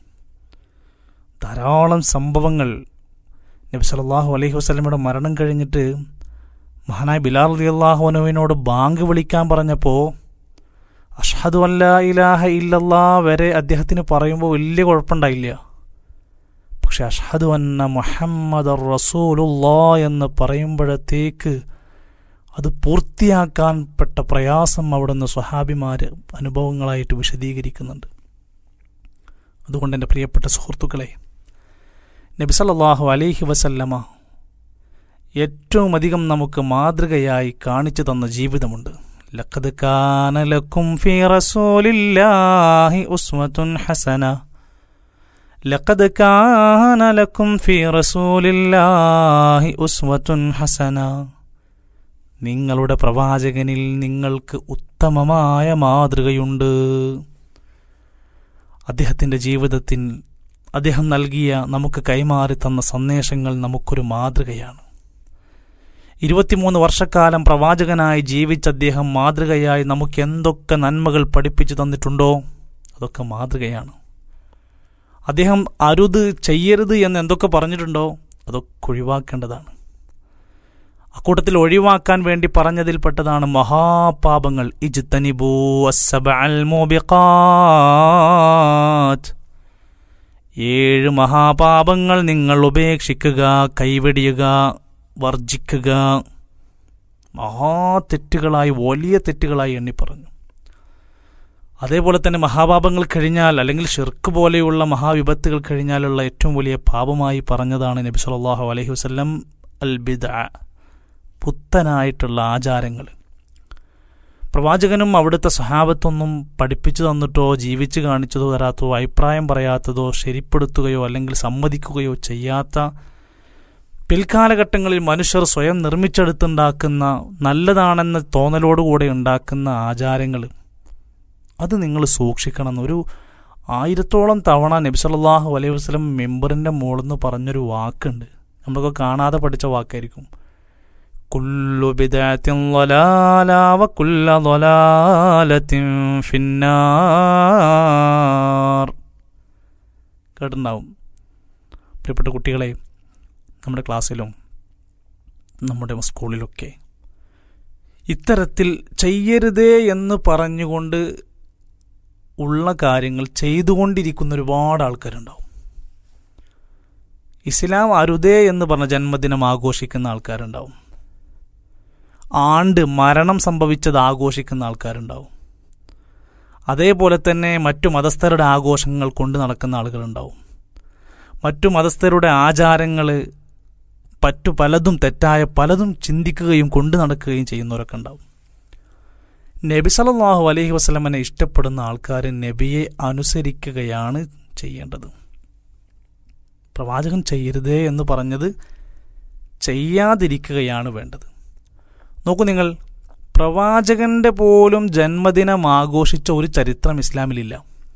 ധാരാളം സംഭവങ്ങൾ നബി സല്ലല്ലാഹു അലൈഹി വസല്ലമയുടെ മരണം കഴിഞ്ഞിട്ട് മഹാനായ ബിലാൽ റളിയല്ലാഹു അൻഹുവിനോട് ബാങ്ക് വിളിക്കാൻ പറഞ്ഞപ്പോൾ അഷ്ഹദു അല്ലാ ഇലാഹ ഇല്ലല്ലാ വരെ അദ്ദേഹത്തിന് പറയുമ്പോൾ വലിയ കുഴപ്പമുണ്ടായില്ല. പക്ഷെ അഷ്ഹദു അന്ന മുഹമ്മദർ റസൂലുള്ളാഹ് എന്ന് പറയുമ്പോഴത്തേക്ക് അത് പൂർത്തിയാക്കാൻ പെട്ട പ്രയാസം അവിടുന്ന് സ്വഹാബിമാർ അനുഭവങ്ങളായിട്ട് വിശദീകരിക്കുന്നുണ്ട്. അതുകൊണ്ട് എൻ്റെ പ്രിയപ്പെട്ട സുഹൃത്തുക്കളെ, നബി സല്ലല്ലാഹു അലൈഹി വസല്ലമ ഏറ്റവും അധികം നമുക്ക് മാതൃകയായി കാണിച്ചു തന്ന ജീവിതമുണ്ട്. ലഖദ് കാന ലക്കും ഫീ റസൂലില്ലാഹി ഉസ്വത്തുൻ ഹസന ലഖദ് കാന ലക്കും ഫീ റസൂലില്ലാഹി ഉസ്വത്തുൻ ഹസന. നിങ്ങളുടെ പ്രവാചകനിൽ നിങ്ങൾക്ക് ഉത്തമമായ മാതൃകയുണ്ട്. അദ്ദേഹത്തിൻ്റെ ജീവിതത്തിൽ അദ്ദേഹം നൽകിയ, നമുക്ക് കൈമാറി തന്ന സന്ദേശങ്ങൾ നമുക്കൊരു മാതൃകയാണ്. ഇരുപത്തിമൂന്ന് വർഷക്കാലം പ്രവാചകനായി ജീവിച്ച അദ്ദേഹം മാതൃകയായി നമുക്ക് എന്തൊക്കെ നന്മകൾ പഠിപ്പിച്ചു തന്നിട്ടുണ്ടോ അതൊക്കെ മാതൃകയാണ്. അദ്ദേഹം അരുത്, ചെയ്യരുത് എന്ന് എന്തൊക്കെ പറഞ്ഞിട്ടുണ്ടോ അതൊക്കെ ഒഴിവാക്കേണ്ടതാണ്. അക്കൂട്ടത്തിൽ ഒഴിവാക്കാൻ വേണ്ടി പറഞ്ഞതിൽപ്പെട്ടതാണ് മഹാപാപങ്ങൾ. ഇജ്തനിബൂ അസ്സബഅൽ മൂബിഖാത്ത്, ഏഴ് മഹാപാപങ്ങൾ നിങ്ങൾ ഉപേക്ഷിക്കുക, കൈവെടിയുക. വർജിക്കുക. മഹാ തെറ്റുകളായി, വലിയ തെറ്റുകളായി എണ്ണി പറഞ്ഞു. അതേപോലെ തന്നെ മഹാപാപങ്ങൾ കഴിഞ്ഞാൽ, അല്ലെങ്കിൽ ഷിർക്ക് പോലെയുള്ള മഹാവിപത്തുകൾ കഴിഞ്ഞാലുള്ള ഏറ്റവും വലിയ പാപമായി പറഞ്ഞതാണ് നബി സല്ലല്ലാഹു അലൈഹി വസല്ലം അൽ ബിദ്അ, പുത്തനായിട്ടുള്ള ആചാരങ്ങൾ. പ്രവാചകനും അവിടുത്തെ സഹാബത്തൊന്നും പഠിപ്പിച്ചു തന്നിട്ടോ ജീവിച്ച് കാണിച്ചതോ തരാത്തോ അഭിപ്രായം പറയാത്തതോ ശരിപ്പെടുത്തുകയോ അല്ലെങ്കിൽ സമ്മതിക്കുകയോ ചെയ്യാത്ത, പിൽക്കാലഘട്ടങ്ങളിൽ മനുഷ്യർ സ്വയം നിർമ്മിച്ചെടുത്തുണ്ടാക്കുന്ന, നല്ലതാണെന്ന തോന്നലോടുകൂടെ ഉണ്ടാക്കുന്ന ആചാരങ്ങൾ, അത് നിങ്ങൾ സൂക്ഷിക്കണം. ഒരു ആയിരത്തോളം തവണ നബി സല്ലല്ലാഹു അലൈഹി വസല്ലം മെമ്പറിൻ്റെ മുകളിൽ പറഞ്ഞൊരു വാക്കുണ്ട്. നമ്മളൊക്കെ കാണാതെ പഠിച്ച വാക്കായിരിക്കും. കുല്ലു ബിദ്അത്തിൻ ളലാല വ കുല്ലു ളലാലത്തിൻ ഫിന്നാർ. കേട്ടിട്ടുണ്ടാവും. പ്രിയപ്പെട്ട കുട്ടികളെ, നമ്മുടെ ക്ലാസ്സിലും നമ്മുടെ സ്കൂളിലൊക്കെ ഇത്തരത്തിൽ ചെയ്യരുതേ എന്ന് പറഞ്ഞുകൊണ്ട് ഉള്ള കാര്യങ്ങൾ ചെയ്തുകൊണ്ടിരിക്കുന്ന ഒരുപാട് ആൾക്കാരുണ്ടാവും. ഇസ്ലാം അരുതേ എന്ന് പറഞ്ഞ ജന്മദിനം ആഘോഷിക്കുന്ന ആൾക്കാരുണ്ടാവും. ആണ്ട് മരണം സംഭവിച്ചത് ആഘോഷിക്കുന്ന ആൾക്കാരുണ്ടാവും. അതേപോലെ തന്നെ മറ്റു മതസ്ഥരുടെ ആഘോഷങ്ങൾ കൊണ്ട് നടക്കുന്ന ആളുകളുണ്ടാവും. മറ്റു മതസ്ഥരുടെ ആചാരങ്ങൾ, മറ്റു പലതും തെറ്റായ പലതും ചിന്തിക്കുകയും കൊണ്ടു നടക്കുകയും ചെയ്യുന്നവരൊക്കെ ഉണ്ടാവും. നബി സല്ലല്ലാഹു അലൈഹി വസല്ലമനെ ഇഷ്ടപ്പെടുന്ന ആൾക്കാർ നബിയെ അനുസരിക്കുകയാണ് ചെയ്യേണ്ടത്. പ്രവാചകൻ ചെയ്യരുതേ എന്ന് പറഞ്ഞത് ചെയ്യാതിരിക്കുകയാണ് വേണ്ടത്. നോക്കൂ നിങ്ങൾ, പ്രവാചകന്റെ പോലും ജന്മദിനം ആഘോഷിച്ച ഒരു ചരിത്രം ഇസ്ലാമിലില്ല.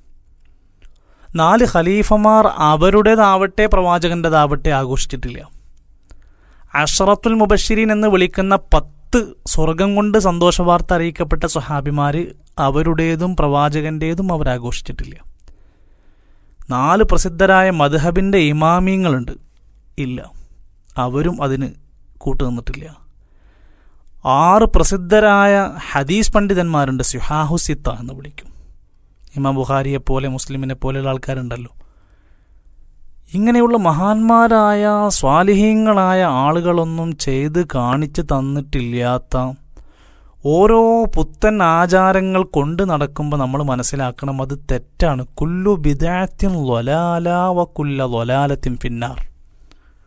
നാല് ഖലീഫമാർ അവരുടേതാവട്ടെ പ്രവാചകൻ്റെതാവട്ടെ ആഘോഷിച്ചിട്ടില്ല. അഷറത്തുൽ മുബശ്ശിരീൻ എന്ന് വിളിക്കുന്ന പത്ത് സ്വർഗം കൊണ്ട് സന്തോഷവാർത്ത അറിയിക്കപ്പെട്ട സ്വഹാബിമാർ അവരുടേതും പ്രവാചകൻ്റേതും അവർ ആഘോഷിച്ചിട്ടില്ല. നാല് പ്രസിദ്ധരായ മദ്ഹബിൻ്റെ ഇമാമിയങ്ങളുണ്ട്, ഇല്ല, അവരും അതിന് കൂട്ടുനിന്നിട്ടില്ല. ആറ് പ്രസിദ്ധരായ ഹദീസ് പണ്ഡിതന്മാരുണ്ട്, സിഹാഹുസിത്ത എന്ന് വിളിക്കും. ഇമാം ബുഖാരിയെപ്പോലെ മുസ്ലിമിനെ പോലെയുള്ള ആൾക്കാരുണ്ടല്ലോ. ഇങ്ങനെയുള്ള മഹാന്മാരായ സ്വാലിഹീങ്ങളായ ആളുകളൊന്നും ചെയ്ത് കാണിച്ചു തന്നിട്ടില്ലാത്ത ഓരോ പുത്തൻ ആചാരങ്ങൾ കൊണ്ട് നടക്കുമ്പോൾ നമ്മൾ മനസ്സിലാക്കണം, അത് തെറ്റാണ്. കുല്ലു ബിദ്അത്തിൻ ളലാല വ കുല്ലു ളലാലത്തിൻ ഫിന്നാർ.